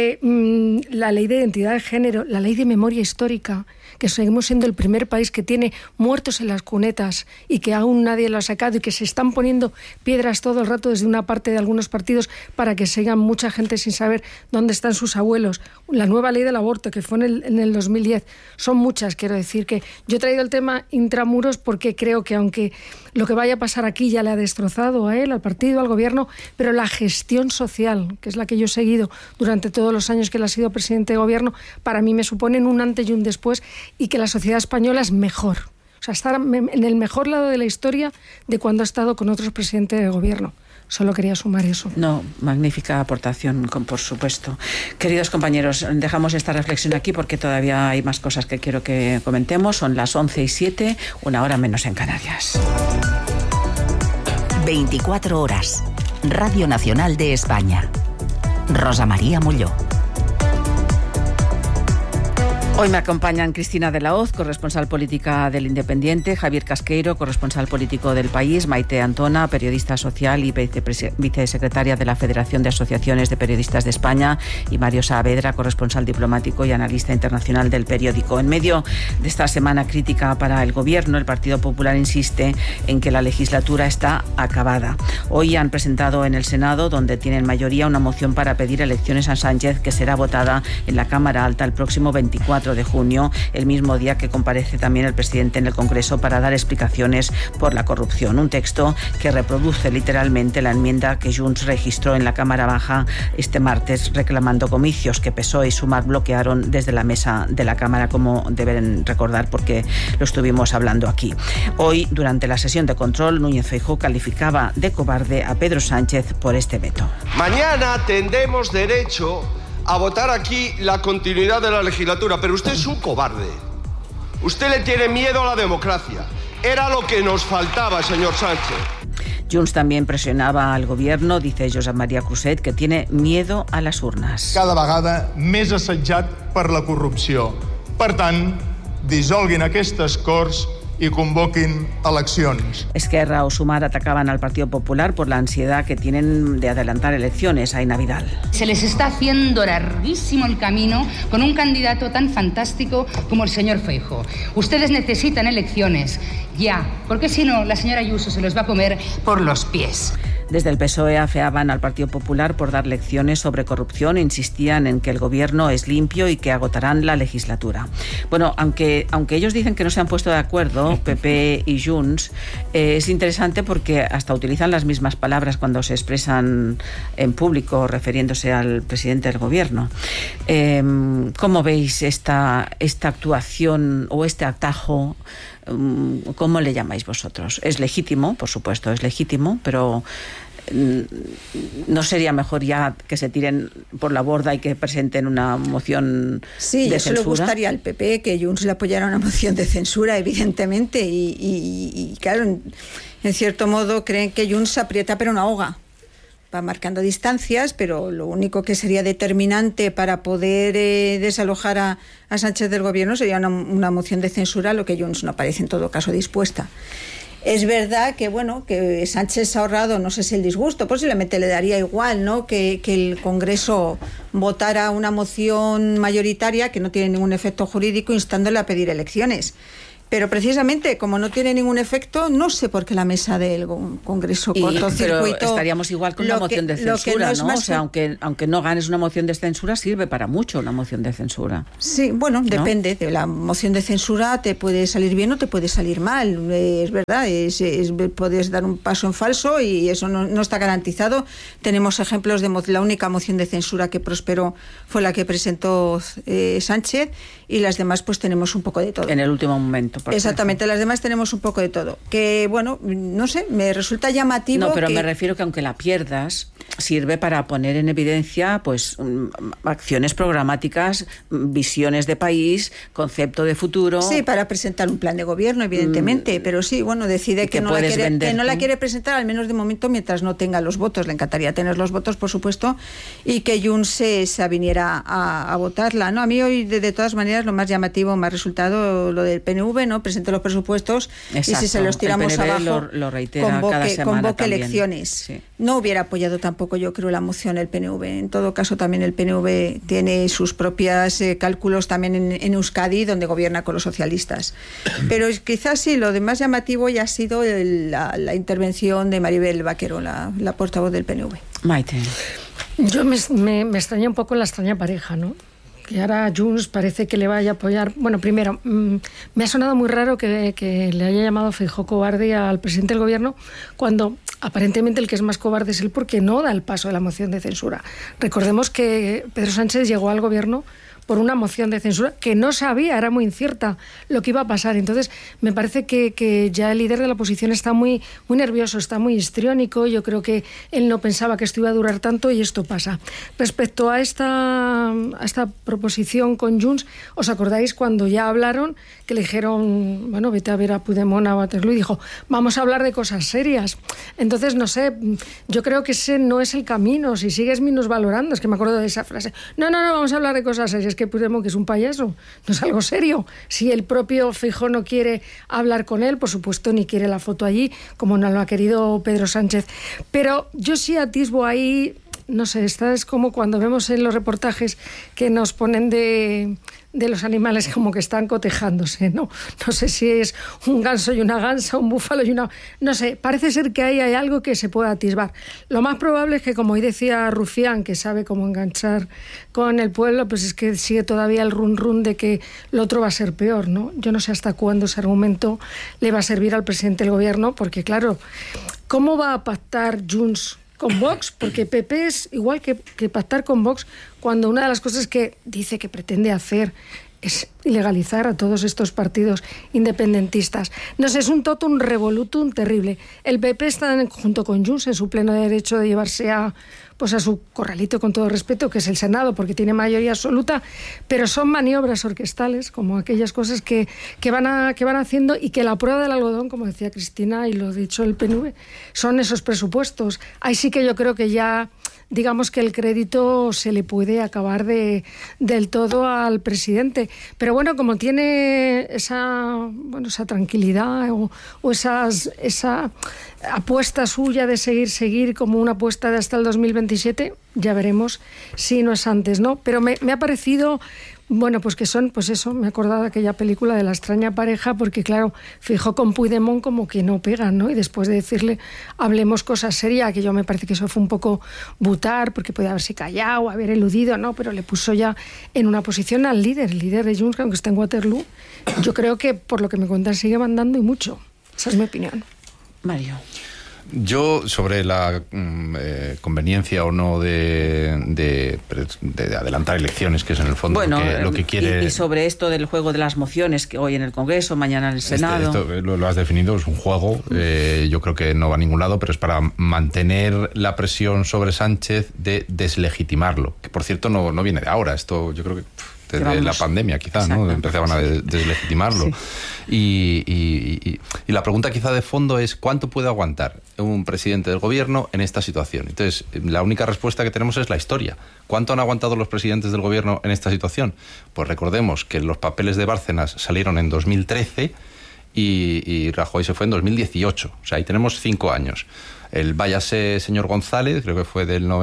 la ley de identidad de género, la ley de memoria histórica, que seguimos siendo el primer país que tiene muertos en las cunetas y que aún nadie lo ha sacado y que se están poniendo piedras todo el rato desde una parte de algunos partidos para que sigan mucha gente sin saber dónde están sus abuelos. La nueva ley del aborto que fue en el 2010. Son muchas, quiero decir que yo he traído el tema intramuros porque creo que aunque lo que vaya a pasar aquí ya le ha destrozado a él, al partido, al gobierno, pero la gestión social, que es la que yo he seguido durante todos los años que él ha sido presidente de gobierno, para mí me suponen un antes y un después, y que la sociedad española es mejor. O sea, estar en el mejor lado de la historia de cuando ha estado con otros presidentes de gobierno. Solo quería sumar eso. No, magnífica aportación, por supuesto. Queridos compañeros, dejamos esta reflexión aquí porque todavía hay más cosas que quiero que comentemos. Son las 11:07, 1 hora menos en Canarias. 24 horas. Radio Nacional de España. Rosa María Molló. Hoy me acompañan Cristina de la Hoz, corresponsal política del Independiente, Javier Casqueiro, corresponsal político del País, Maite Antona, periodista social y vicesecretaria de la Federación de Asociaciones de Periodistas de España, y Mario Saavedra, corresponsal diplomático y analista internacional del periódico. En medio de esta semana crítica para el Gobierno, el Partido Popular insiste en que la legislatura está acabada. Hoy han presentado en el Senado, donde tienen mayoría, una moción para pedir elecciones a Sánchez, que será votada en la Cámara Alta el próximo 24 de junio, el mismo día que comparece también el presidente en el Congreso para dar explicaciones por la corrupción. Un texto que reproduce literalmente la enmienda que Junts registró en la Cámara Baja este martes, reclamando comicios que PSOE y Sumar bloquearon desde la mesa de la Cámara, como deben recordar porque lo estuvimos hablando aquí. Hoy, durante la sesión de control, Núñez Feijóo calificaba de cobarde a Pedro Sánchez por este veto. Mañana tendremos derecho a votar aquí la continuidad de la legislatura, pero usted es un cobarde. Usted le tiene miedo a la democracia. Era lo que nos faltaba, señor Sánchez. Junts también presionava al gobierno, dice Josep Maria Cruzet, que tiene miedo a las urnas. Cada vegada més assetjat per la corrupció. Per tant, dissolguin aquestes Corts y convoquen elecciones. Esquerra o Sumar atacaban al Partido Popular por la ansiedad que tienen de adelantar elecciones. Aina Vidal. Se les está haciendo larguísimo el camino con un candidato tan fantástico como el señor Feijóo. Ustedes necesitan elecciones ya, porque si no, la señora Ayuso se los va a comer por los pies. Desde el PSOE afeaban al Partido Popular por dar lecciones sobre corrupción e insistían en que el gobierno es limpio y que agotarán la legislatura. Bueno, aunque ellos dicen que no se han puesto de acuerdo, PP y Junts, es interesante porque hasta utilizan las mismas palabras cuando se expresan en público refiriéndose al presidente del gobierno. ¿Cómo veis esta actuación o este atajo? ¿Cómo le llamáis vosotros? Es legítimo, por supuesto, es legítimo, pero ¿no sería mejor ya que se tiren por la borda y que presenten una moción de censura? Sí, eso le gustaría al PP que Junts le apoyara una moción de censura, evidentemente, y claro, en cierto modo creen que Junts se aprieta pero no ahoga. Va marcando distancias, pero lo único que sería determinante para poder desalojar a Sánchez del gobierno sería una moción de censura, lo que Junts no parece en todo caso dispuesta. Es verdad que, bueno, que Sánchez se ha ahorrado, no sé si el disgusto, posiblemente le daría igual, ¿no?, que el Congreso votara una moción mayoritaria que no tiene ningún efecto jurídico instándole a pedir elecciones. Pero precisamente, como no tiene ningún efecto, no sé por qué la mesa del Congreso cortocircuito... Pero estaríamos igual con una moción de censura, ¿no? O sea, aunque no ganes una moción de censura, sirve para mucho una moción de censura. Sí, bueno, ¿no? Depende. De la moción de censura te puede salir bien o te puede salir mal. Es verdad, puedes dar un paso en falso y eso no está garantizado. Tenemos ejemplos de la única moción de censura que prosperó fue la que presentó Sánchez, y las demás pues tenemos un poco de todo. En el último momento. Exactamente, las demás tenemos un poco de todo. Que, bueno, no sé, me resulta llamativo. No, pero me refiero que aunque la pierdas, sirve para poner en evidencia pues acciones programáticas, visiones de país, concepto de futuro. Sí, para presentar un plan de gobierno, evidentemente, pero sí, bueno, decide que no la quiere presentar, al menos de momento, mientras no tenga los votos. Le encantaría tener los votos, por supuesto, y que Junts se aviniera a votarla, ¿no? A mí hoy, de todas maneras, lo más llamativo me ha resultado lo del PNV, ¿no? Presente los presupuestos. Exacto. Y si se los tiramos el PNV abajo, lo reitera cada semana convoque también. Elecciones. Sí. No hubiera apoyado tampoco, yo creo, la moción el PNV. En todo caso, también el PNV tiene sus propios cálculos también en Euskadi, donde gobierna con los socialistas. Pero quizás sí, lo de más llamativo ya ha sido la intervención de Maribel Vaquero, la portavoz del PNV. Maite. Yo me extraña un poco la extraña pareja, ¿no? Que ahora Junts parece que le vaya a apoyar. Bueno, primero, me ha sonado muy raro que le haya llamado Feijóo cobarde al presidente del gobierno, cuando aparentemente el que es más cobarde es él, porque no da el paso de la moción de censura. Recordemos que Pedro Sánchez llegó al gobierno por una moción de censura que no sabía, era muy incierta lo que iba a pasar. Entonces, me parece que ya el líder de la oposición está muy, muy nervioso, está muy histriónico. Yo creo que él no pensaba que esto iba a durar tanto y esto pasa. Respecto a esta proposición con Junts, ¿os acordáis cuando ya hablaron, que le dijeron, bueno, vete a ver a Puigdemont, a Waterloo, y dijo, vamos a hablar de cosas serias? Entonces, no sé, yo creo que ese no es el camino. Si sigues minusvalorando, es que me acuerdo de esa frase, no, vamos a hablar de cosas serias, que Puigdemont, que es un payaso, no es algo serio. Si el propio Feijóo no quiere hablar con él, por supuesto, ni quiere la foto allí, como no lo ha querido Pedro Sánchez. Pero yo sí atisbo ahí, no sé, esta es como cuando vemos en los reportajes que nos ponen de los animales como que están cotejándose, ¿no? No sé si es un ganso y una gansa, un búfalo y una... No sé, parece ser que ahí hay algo que se pueda atisbar. Lo más probable es que, como hoy decía Rufián, que sabe cómo enganchar con el pueblo, pues es que sigue todavía el run de que lo otro va a ser peor, ¿no? Yo no sé hasta cuándo ese argumento le va a servir al presidente del gobierno, porque claro, ¿cómo va a pactar Junts con Vox? Porque PP es igual que pactar con Vox, cuando una de las cosas que dice que pretende hacer es ilegalizar a todos estos partidos independentistas. No sé, es un totum revolutum terrible. El PP está junto con Junts en su pleno derecho de llevarse a su corralito, con todo respeto, que es el Senado, porque tiene mayoría absoluta, pero son maniobras orquestales, como aquellas cosas que van haciendo, y que la prueba del algodón, como decía Cristina, y lo ha dicho el PNV, son esos presupuestos. Ahí sí que yo creo que ya, digamos que el crédito se le puede acabar del todo al presidente. Pero bueno, como tiene esa tranquilidad o esa apuesta suya de seguir como una apuesta de hasta el 2027, ya veremos si no es antes, ¿no? Pero me ha parecido, bueno, pues que son, pues eso, me he acordado de aquella película de la extraña pareja, porque claro, Feijóo con Puigdemont como que no pegan, ¿no? Y después de decirle, hablemos cosas serias, que yo me parece que eso fue un poco butar, porque podía haberse callado, haber eludido, ¿no? Pero le puso ya en una posición al líder, el líder de Junts, aunque está en Waterloo. Yo creo que, por lo que me cuentan, sigue mandando y mucho. Esa es mi opinión. Mario. Yo, sobre la conveniencia o no de adelantar elecciones, que es en el fondo lo que quiere... Y sobre esto del juego de las mociones, que hoy en el Congreso, mañana en el Senado... Esto lo has definido, es un juego, yo creo que no va a ningún lado, pero es para mantener la presión sobre Sánchez de deslegitimarlo, que por cierto no viene de ahora, esto yo creo que... desde la pandemia quizá, ¿no? Empezaban a deslegitimarlo. Sí. Y la pregunta quizá de fondo es ¿cuánto puede aguantar un presidente del gobierno en esta situación? Entonces, la única respuesta que tenemos es la historia. ¿Cuánto han aguantado los presidentes del gobierno en esta situación? Pues recordemos que los papeles de Bárcenas salieron en 2013 y Rajoy se fue en 2018. O sea, ahí tenemos 5 años. El váyase señor González, creo que fue del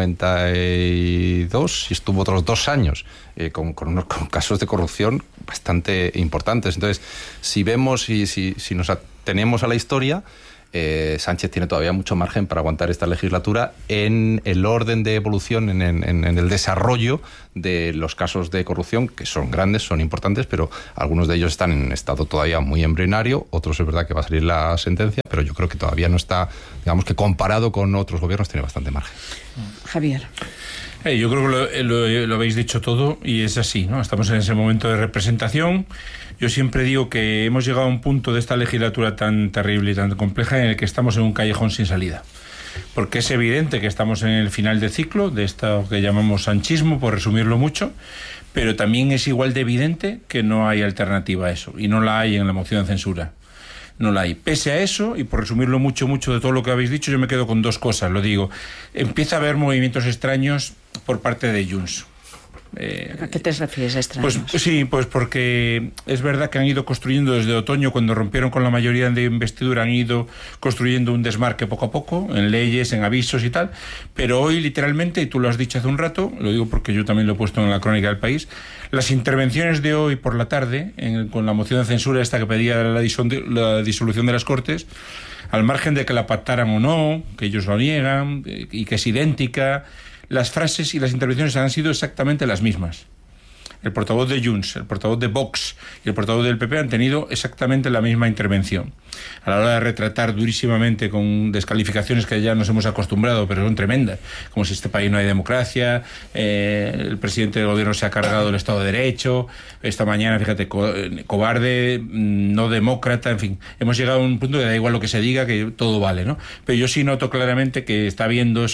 92 y estuvo otros 2 años con casos de corrupción bastante importantes. Entonces, si vemos y si nos atenemos a la historia, Sánchez tiene todavía mucho margen para aguantar esta legislatura en el orden de evolución, en el desarrollo de los casos de corrupción, que son grandes, son importantes, pero algunos de ellos están en estado todavía muy embrionario, otros es verdad que va a salir la sentencia, pero yo creo que todavía no está, digamos que comparado con otros gobiernos tiene bastante margen. Javier. Yo creo que lo habéis dicho todo y es así, ¿no? Estamos en ese momento de representación. Yo siempre digo que hemos llegado a un punto de esta legislatura tan terrible y tan compleja en el que estamos en un callejón sin salida. Porque es evidente que estamos en el final de ciclo de esto que llamamos sanchismo, por resumirlo mucho, pero también es igual de evidente que no hay alternativa a eso, y no la hay en la moción de censura. No la hay. Pese a eso, y por resumirlo mucho de todo lo que habéis dicho, yo me quedo con 2 cosas, lo digo. Empieza a haber movimientos extraños por parte de Junts. ¿A qué te refieres, extraños? Pues sí, pues porque es verdad que han ido construyendo desde otoño, cuando rompieron con la mayoría de investidura, han ido construyendo un desmarque poco a poco, en leyes, en avisos y tal, pero hoy literalmente, y tú lo has dicho hace un rato, lo digo porque yo también lo he puesto en la crónica del País, las intervenciones de hoy por la tarde, con la moción de censura esta que pedía la disolución de las Cortes, al margen de que la pactaran o no, que ellos lo niegan, y que es idéntica, las frases y las intervenciones han sido exactamente las mismas. El portavoz de Junts, el portavoz de Vox y el portavoz del PP han tenido exactamente la misma intervención. A la hora de retratar durísimamente con descalificaciones que ya nos hemos acostumbrado, pero son tremendas, como si en este país no hay democracia, el presidente del gobierno se ha cargado el Estado de Derecho, esta mañana, fíjate, cobarde, no demócrata, en fin, hemos llegado a un punto que da igual lo que se diga, que todo vale, ¿no? Pero yo sí noto claramente que está habiendo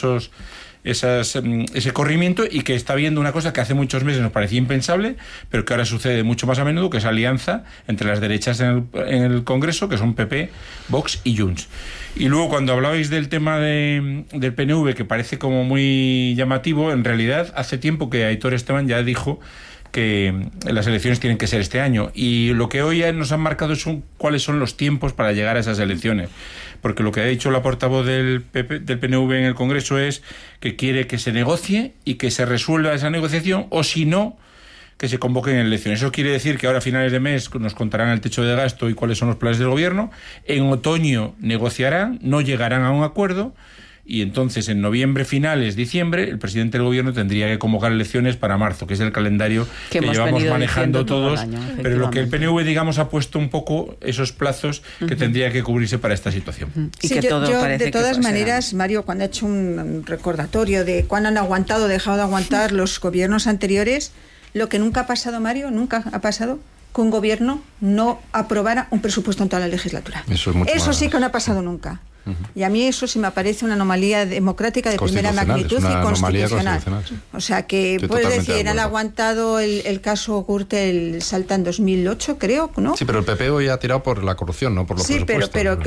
ese corrimiento, y que está viendo una cosa que hace muchos meses nos parecía impensable, pero que ahora sucede mucho más a menudo, que es alianza entre las derechas en el Congreso, que son PP, Vox y Junts. Y luego, cuando hablabais del tema del PNV, que parece como muy llamativo, en realidad hace tiempo que Aitor Esteban ya dijo que las elecciones tienen que ser este año, y lo que hoy nos han marcado son cuáles son los tiempos para llegar a esas elecciones, porque lo que ha dicho la portavoz del PNV en el Congreso es que quiere que se negocie y que se resuelva esa negociación, o si no, que se convoquen elecciones. Eso quiere decir que ahora a finales de mes nos contarán el techo de gasto y cuáles son los planes del gobierno, en otoño negociarán, no llegarán a un acuerdo, y entonces en noviembre, finales, diciembre, el presidente del gobierno tendría que convocar elecciones para marzo, que es el calendario que llevamos manejando todos, pero lo que el PNV, digamos, ha puesto un poco esos plazos que tendría que cubrirse para esta situación. Y sí, que yo de todas maneras, Mario, cuando ha hecho un recordatorio de cuándo han aguantado, dejado de aguantar los gobiernos anteriores, lo que nunca ha pasado, Mario, nunca ha pasado, que un gobierno no aprobara un presupuesto en toda la legislatura. Eso sí que no ha pasado nunca. Y a mí eso sí me parece una anomalía democrática de primera magnitud y constitucional. O sea que puedes decir, han aguantado el caso Gürtel Salta en 2008, creo, ¿no? Sí, pero el PP hoy ha tirado por la corrupción, no por los presupuestos. Sí, pero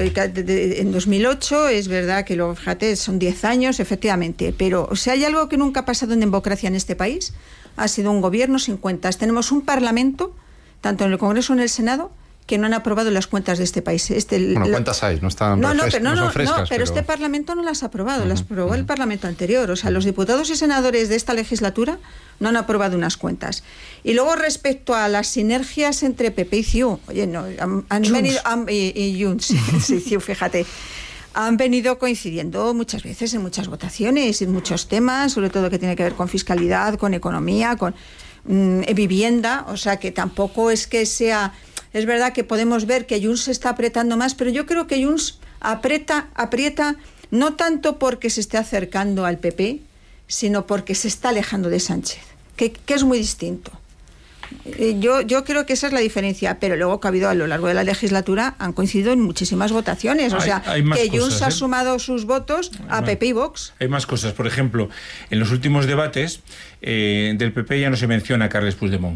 en 2008 es verdad que luego, fíjate, son 10 años, efectivamente. Pero o sea, hay algo que nunca ha pasado en democracia en este país, ha sido un gobierno sin cuentas. Tenemos un parlamento, tanto en el Congreso como en el Senado, que no han aprobado las cuentas de este país. Cuentas hay, no están frescas. Pero este Parlamento no las ha aprobado, las aprobó el Parlamento anterior. O sea, los diputados y senadores de esta legislatura no han aprobado unas cuentas. Y luego, respecto a las sinergias entre PP y CiU, oye, no, han venido... y Junts, sí, CiU, fíjate. Han venido coincidiendo muchas veces en muchas votaciones, en muchos temas, sobre todo que tiene que ver con fiscalidad, con economía, con vivienda. O sea, que tampoco es que sea... Es verdad que podemos ver que Junts se está apretando más, pero yo creo que Junts aprieta no tanto porque se esté acercando al PP, sino porque se está alejando de Sánchez, que es muy distinto. Yo creo que esa es la diferencia, pero luego que ha habido a lo largo de la legislatura han coincidido en muchísimas votaciones, o sea, que Junts ha sumado sus votos a PP y Vox. Hay más cosas, por ejemplo, en los últimos debates del PP ya no se menciona a Carles Puigdemont.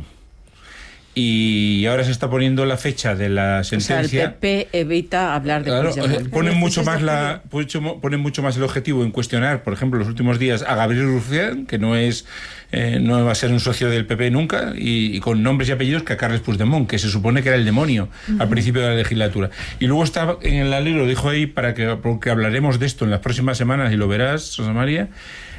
Y ahora se está poniendo la fecha de la sentencia. O sea, el PP evita hablar de Puigdemont. Ponen mucho más el objetivo en cuestionar, por ejemplo, los últimos días a Gabriel Rufián, que no va a ser un socio del PP nunca, y con nombres y apellidos, que a Carles Puigdemont, que se supone que era el demonio al principio de la legislatura. Y luego está en el alero, lo dijo ahí, porque hablaremos de esto en las próximas semanas, y lo verás, Rosa María.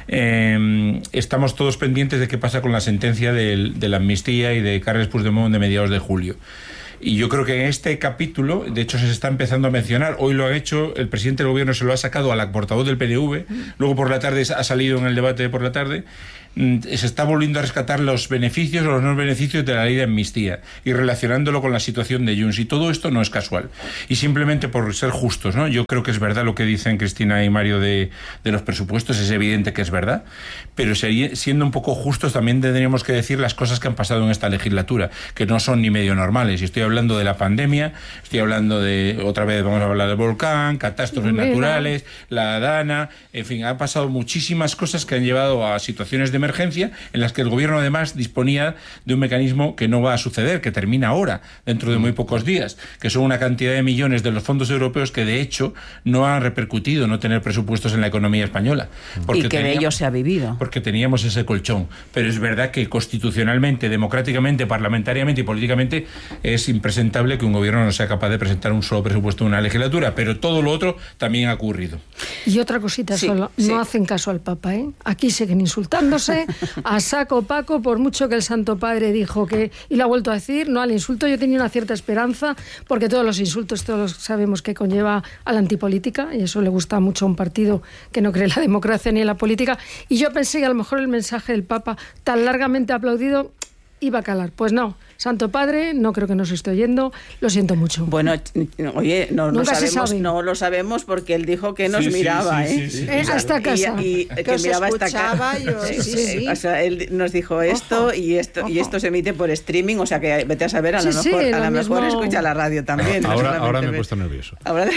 Estamos todos pendientes de qué pasa con la sentencia de la amnistía y de Carles Puigdemont de mediados de julio. Y yo creo que en este capítulo, de hecho, se está empezando a mencionar. Hoy lo ha hecho el presidente del gobierno, se lo ha sacado a la portavoz del PNV. Luego por la tarde ha salido en el debate de por la tarde. Se está volviendo a rescatar los beneficios o los no beneficios de la ley de amnistía y relacionándolo con la situación de Junts. Y todo esto no es casual. Y simplemente por ser justos, ¿no? Yo creo que es verdad lo que dicen Cristina y Mario de los presupuestos. Es evidente que es verdad. Pero siendo un poco justos, también tendríamos que decir las cosas que han pasado en esta legislatura, que no son ni medio normales. Y estoy hablando de la pandemia, estoy hablando de, otra vez vamos a hablar del volcán, catástrofes naturales, la Dana, en fin, han pasado muchísimas cosas que han llevado a situaciones de emergencia en las que el gobierno además disponía de un mecanismo que no va a suceder, que termina ahora, dentro de muy pocos días, que son una cantidad de millones de los fondos europeos que de hecho no han repercutido no tener presupuestos en la economía española. Y que de ello se ha vivido. Porque teníamos ese colchón. Pero es verdad que constitucionalmente, democráticamente, parlamentariamente y políticamente es impresentable que un gobierno no sea capaz de presentar un solo presupuesto en una legislatura, pero todo lo otro también ha ocurrido. Y otra cosita solo, no hacen caso al Papa, ¿eh? Aquí siguen insultándose a saco Paco, por mucho que el Santo Padre dijo que, y lo ha vuelto a decir, no al insulto. Yo tenía una cierta esperanza, porque todos los insultos, todos sabemos que conlleva a la antipolítica, y eso le gusta mucho a un partido que no cree en la democracia ni en la política, y yo pensé que a lo mejor el mensaje del Papa, tan largamente aplaudido, iba a calar. Pues no. Santo Padre, no creo que nos esté oyendo, lo siento mucho. Bueno, oye, no lo sabemos porque él dijo que nos miraba, a esta casa. Y que miraba esta casa. O sea, él nos dijo esto. y esto se emite por streaming, o sea que vete a saber, a lo mejor escucha la radio también. Ahora me he puesto nervioso.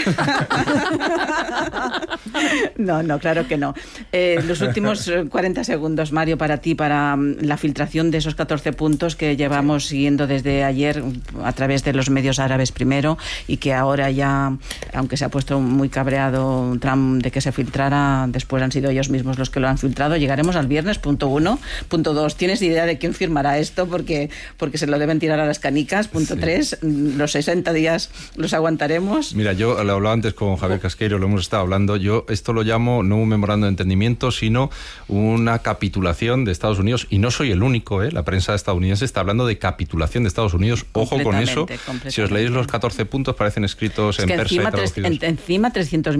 No, claro que no. Los últimos 40 segundos, Mario, para ti, para la filtración de esos 14 puntos que llevamos siguiendo desde ayer a través de los medios árabes primero, y que ahora ya, aunque se ha puesto muy cabreado Trump de que se filtrara, después han sido ellos mismos los que lo han filtrado. Llegaremos al viernes, punto 1. Punto 2, ¿tienes idea de quién firmará esto? Porque se lo deben tirar a las canicas. Punto 3, los 60 días los aguantaremos. Mira, yo lo hablaba antes con Javier Casqueiro, lo hemos estado hablando. Yo esto lo llamo no un memorando de entendimiento, sino una capitulación de Estados Unidos, y no soy el único, la prensa estadounidense está hablando de capitulación de Estados Unidos. Ojo con eso. Si os leéis los 14 puntos, parecen escritos en persa y traducidos. Encima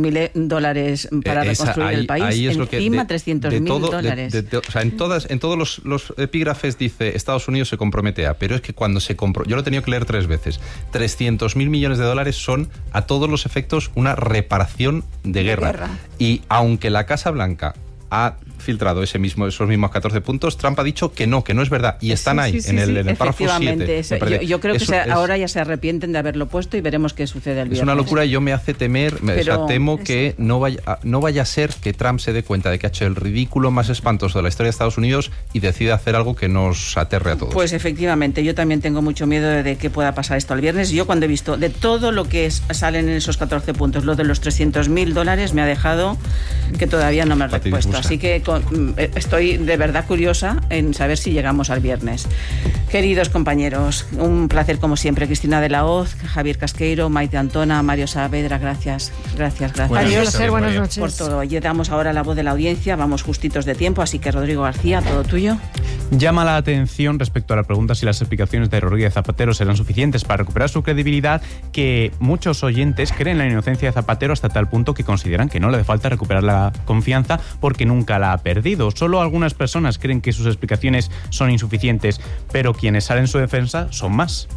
$300.000 para reconstruir el país. Ahí es encima $300.000. O sea, en todos los epígrafes dice Estados Unidos se compromete a, pero es que cuando se compró, yo lo he tenido que leer 3 veces, $300.000 millones son a todos los efectos una reparación de guerra. Y aunque la Casa Blanca filtrado esos mismos 14 puntos, Trump ha dicho que no es verdad, y están ahí en el párrafo 7. Yo creo que ahora ya se arrepienten de haberlo puesto, y veremos qué sucede el viernes. Es una locura, y yo me hace temer, temo que no vaya a ser que Trump se dé cuenta de que ha hecho el ridículo más espantoso de la historia de Estados Unidos y decida hacer algo que nos aterre a todos. Pues efectivamente, yo también tengo mucho miedo de que pueda pasar esto el viernes. Yo, cuando he visto de todo lo que salen en esos 14 puntos, lo de los $300.000 me ha dejado que todavía no me he repuesto. Así que estoy de verdad curiosa en saber si llegamos al viernes. Queridos compañeros, un placer como siempre. Cristina de la Hoz, Javier Casqueiro, Maite Antona, Mario Saavedra, gracias. Adiós, buenas noches. Por todo. Y damos ahora la voz de la audiencia, vamos justitos de tiempo, así que Rodrigo García, todo tuyo. Llama la atención respecto a la pregunta si las explicaciones de Rodríguez Zapatero serán suficientes para recuperar su credibilidad, que muchos oyentes creen en la inocencia de Zapatero hasta tal punto que consideran que no le hace falta recuperar la confianza porque nunca la ha perdido. Solo algunas personas creen que sus explicaciones son insuficientes, pero quienes salen en su defensa son más.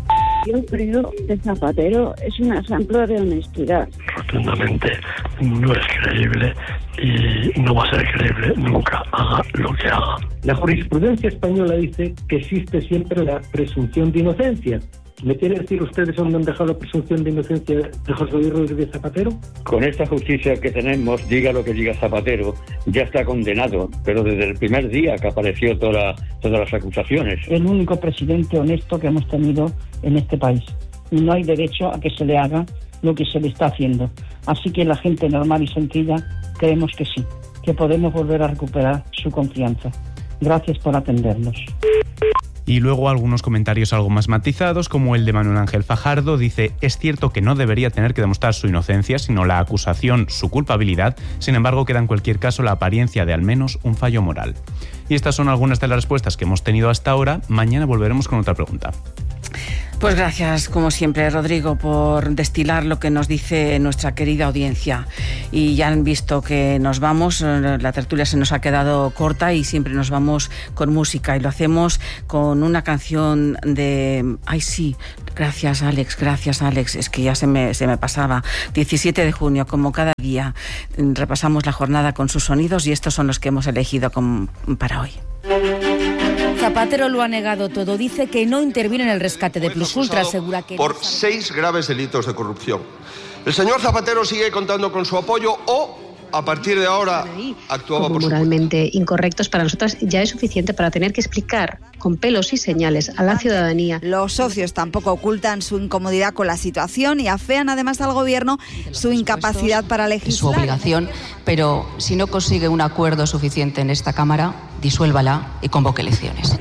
Yo creo que Zapatero es un ejemplo de honestidad. Rotundamente no es creíble y no va a ser creíble nunca, haga lo que haga. La jurisprudencia española dice que existe siempre la presunción de inocencia. ¿Me quiere decir ustedes dónde han dejado la presunción de inocencia de José Luis Rodríguez Zapatero? Con esta justicia que tenemos, diga lo que diga Zapatero, ya está condenado, pero desde el primer día que apareció todas las acusaciones. El único presidente honesto que hemos tenido en este país. Y no hay derecho a que se le haga lo que se le está haciendo. Así que la gente normal y sencilla creemos que sí, que podemos volver a recuperar su confianza. Gracias por atendernos. Y luego algunos comentarios algo más matizados, como el de Manuel Ángel Fajardo. Dice: es cierto que no debería tener que demostrar su inocencia, sino la acusación, su culpabilidad. Sin embargo, queda en cualquier caso la apariencia de al menos un fallo moral. Y estas son algunas de las respuestas que hemos tenido hasta ahora. Mañana volveremos con otra pregunta. Pues gracias, como siempre, Rodrigo, por destilar lo que nos dice nuestra querida audiencia. Y ya han visto que nos vamos, la tertulia se nos ha quedado corta y siempre nos vamos con música. Y lo hacemos con una canción de... ¡Ay, sí! Gracias, Alex. Es que ya se me pasaba. 17 de junio, como cada día, repasamos la jornada con sus sonidos y estos son los que hemos elegido para hoy. Zapatero lo ha negado todo. Dice que no interviene en el rescate de Plusultra. Asegura que... Por 6 graves delitos de corrupción. El señor Zapatero sigue contando con su apoyo o, a partir de ahora, actuaba por moralmente incorrectos. Para nosotros ya es suficiente para tener que explicar con pelos y señales a la ciudadanía. Los socios tampoco ocultan su incomodidad con la situación y afean además al gobierno su incapacidad para legislar. Es su obligación, pero si no consigue un acuerdo suficiente en esta Cámara, disuélvala y convoque elecciones.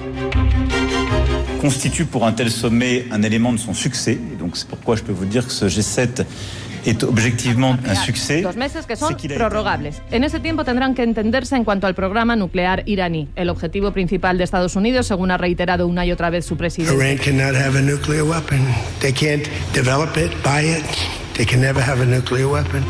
Constitue pour un tel sommet un élément de son succès, et donc c'est pourquoi je peux vous dire que ce G7 est objectivement un succès. 2 meses que son prorrogables. En ese tiempo tendrán que entenderse en cuanto al programa nuclear iraní. El objetivo principal de Estados Unidos, según ha reiterado una y otra vez su presidente. Iran cannot have a nuclear weapon. They can't develop it, buy it. They can never have a nuclear weapon.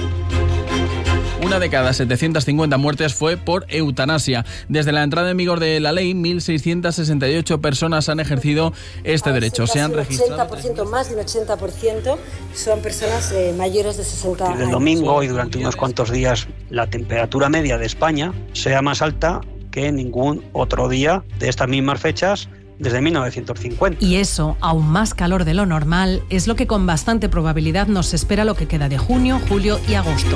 Una de cada 750 muertes fue por eutanasia. Desde la entrada en vigor de la ley, 1.668 personas han ejercido este derecho. Se han registrado... 80%, más de un 80% son personas mayores de 60 años. Desde el domingo y durante unos cuantos días, la temperatura media de España sea más alta que ningún otro día de estas mismas fechas desde 1950. Y eso, aún más calor de lo normal, es lo que con bastante probabilidad nos espera lo que queda de junio, julio y agosto.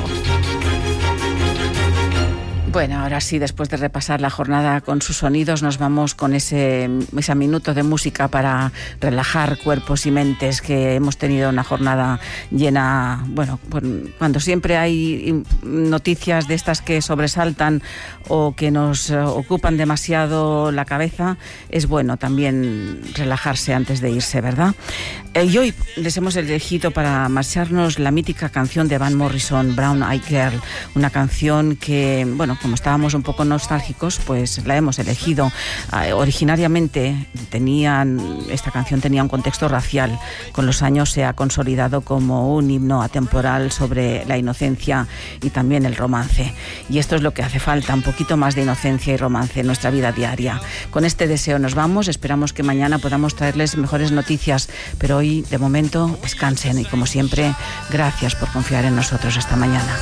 Bueno, ahora sí, después de repasar la jornada con sus sonidos, nos vamos con ese minuto de música para relajar cuerpos y mentes, que hemos tenido una jornada llena, bueno, cuando siempre hay noticias de estas que sobresaltan o que nos ocupan demasiado la cabeza, es bueno también relajarse antes de irse, ¿verdad? Y hoy les hemos elegido para marcharnos la mítica canción de Van Morrison, Brown Eyed Girl, una canción que, bueno, como estábamos un poco nostálgicos, pues la hemos elegido. Originariamente esta canción tenía un contexto racial. Con los años se ha consolidado como un himno atemporal sobre la inocencia y también el romance. Y esto es lo que hace falta, un poquito más de inocencia y romance en nuestra vida diaria. Con este deseo nos vamos. Esperamos que mañana podamos traerles mejores noticias, pero hoy, de momento, descansen y, como siempre, gracias por confiar en nosotros esta mañana.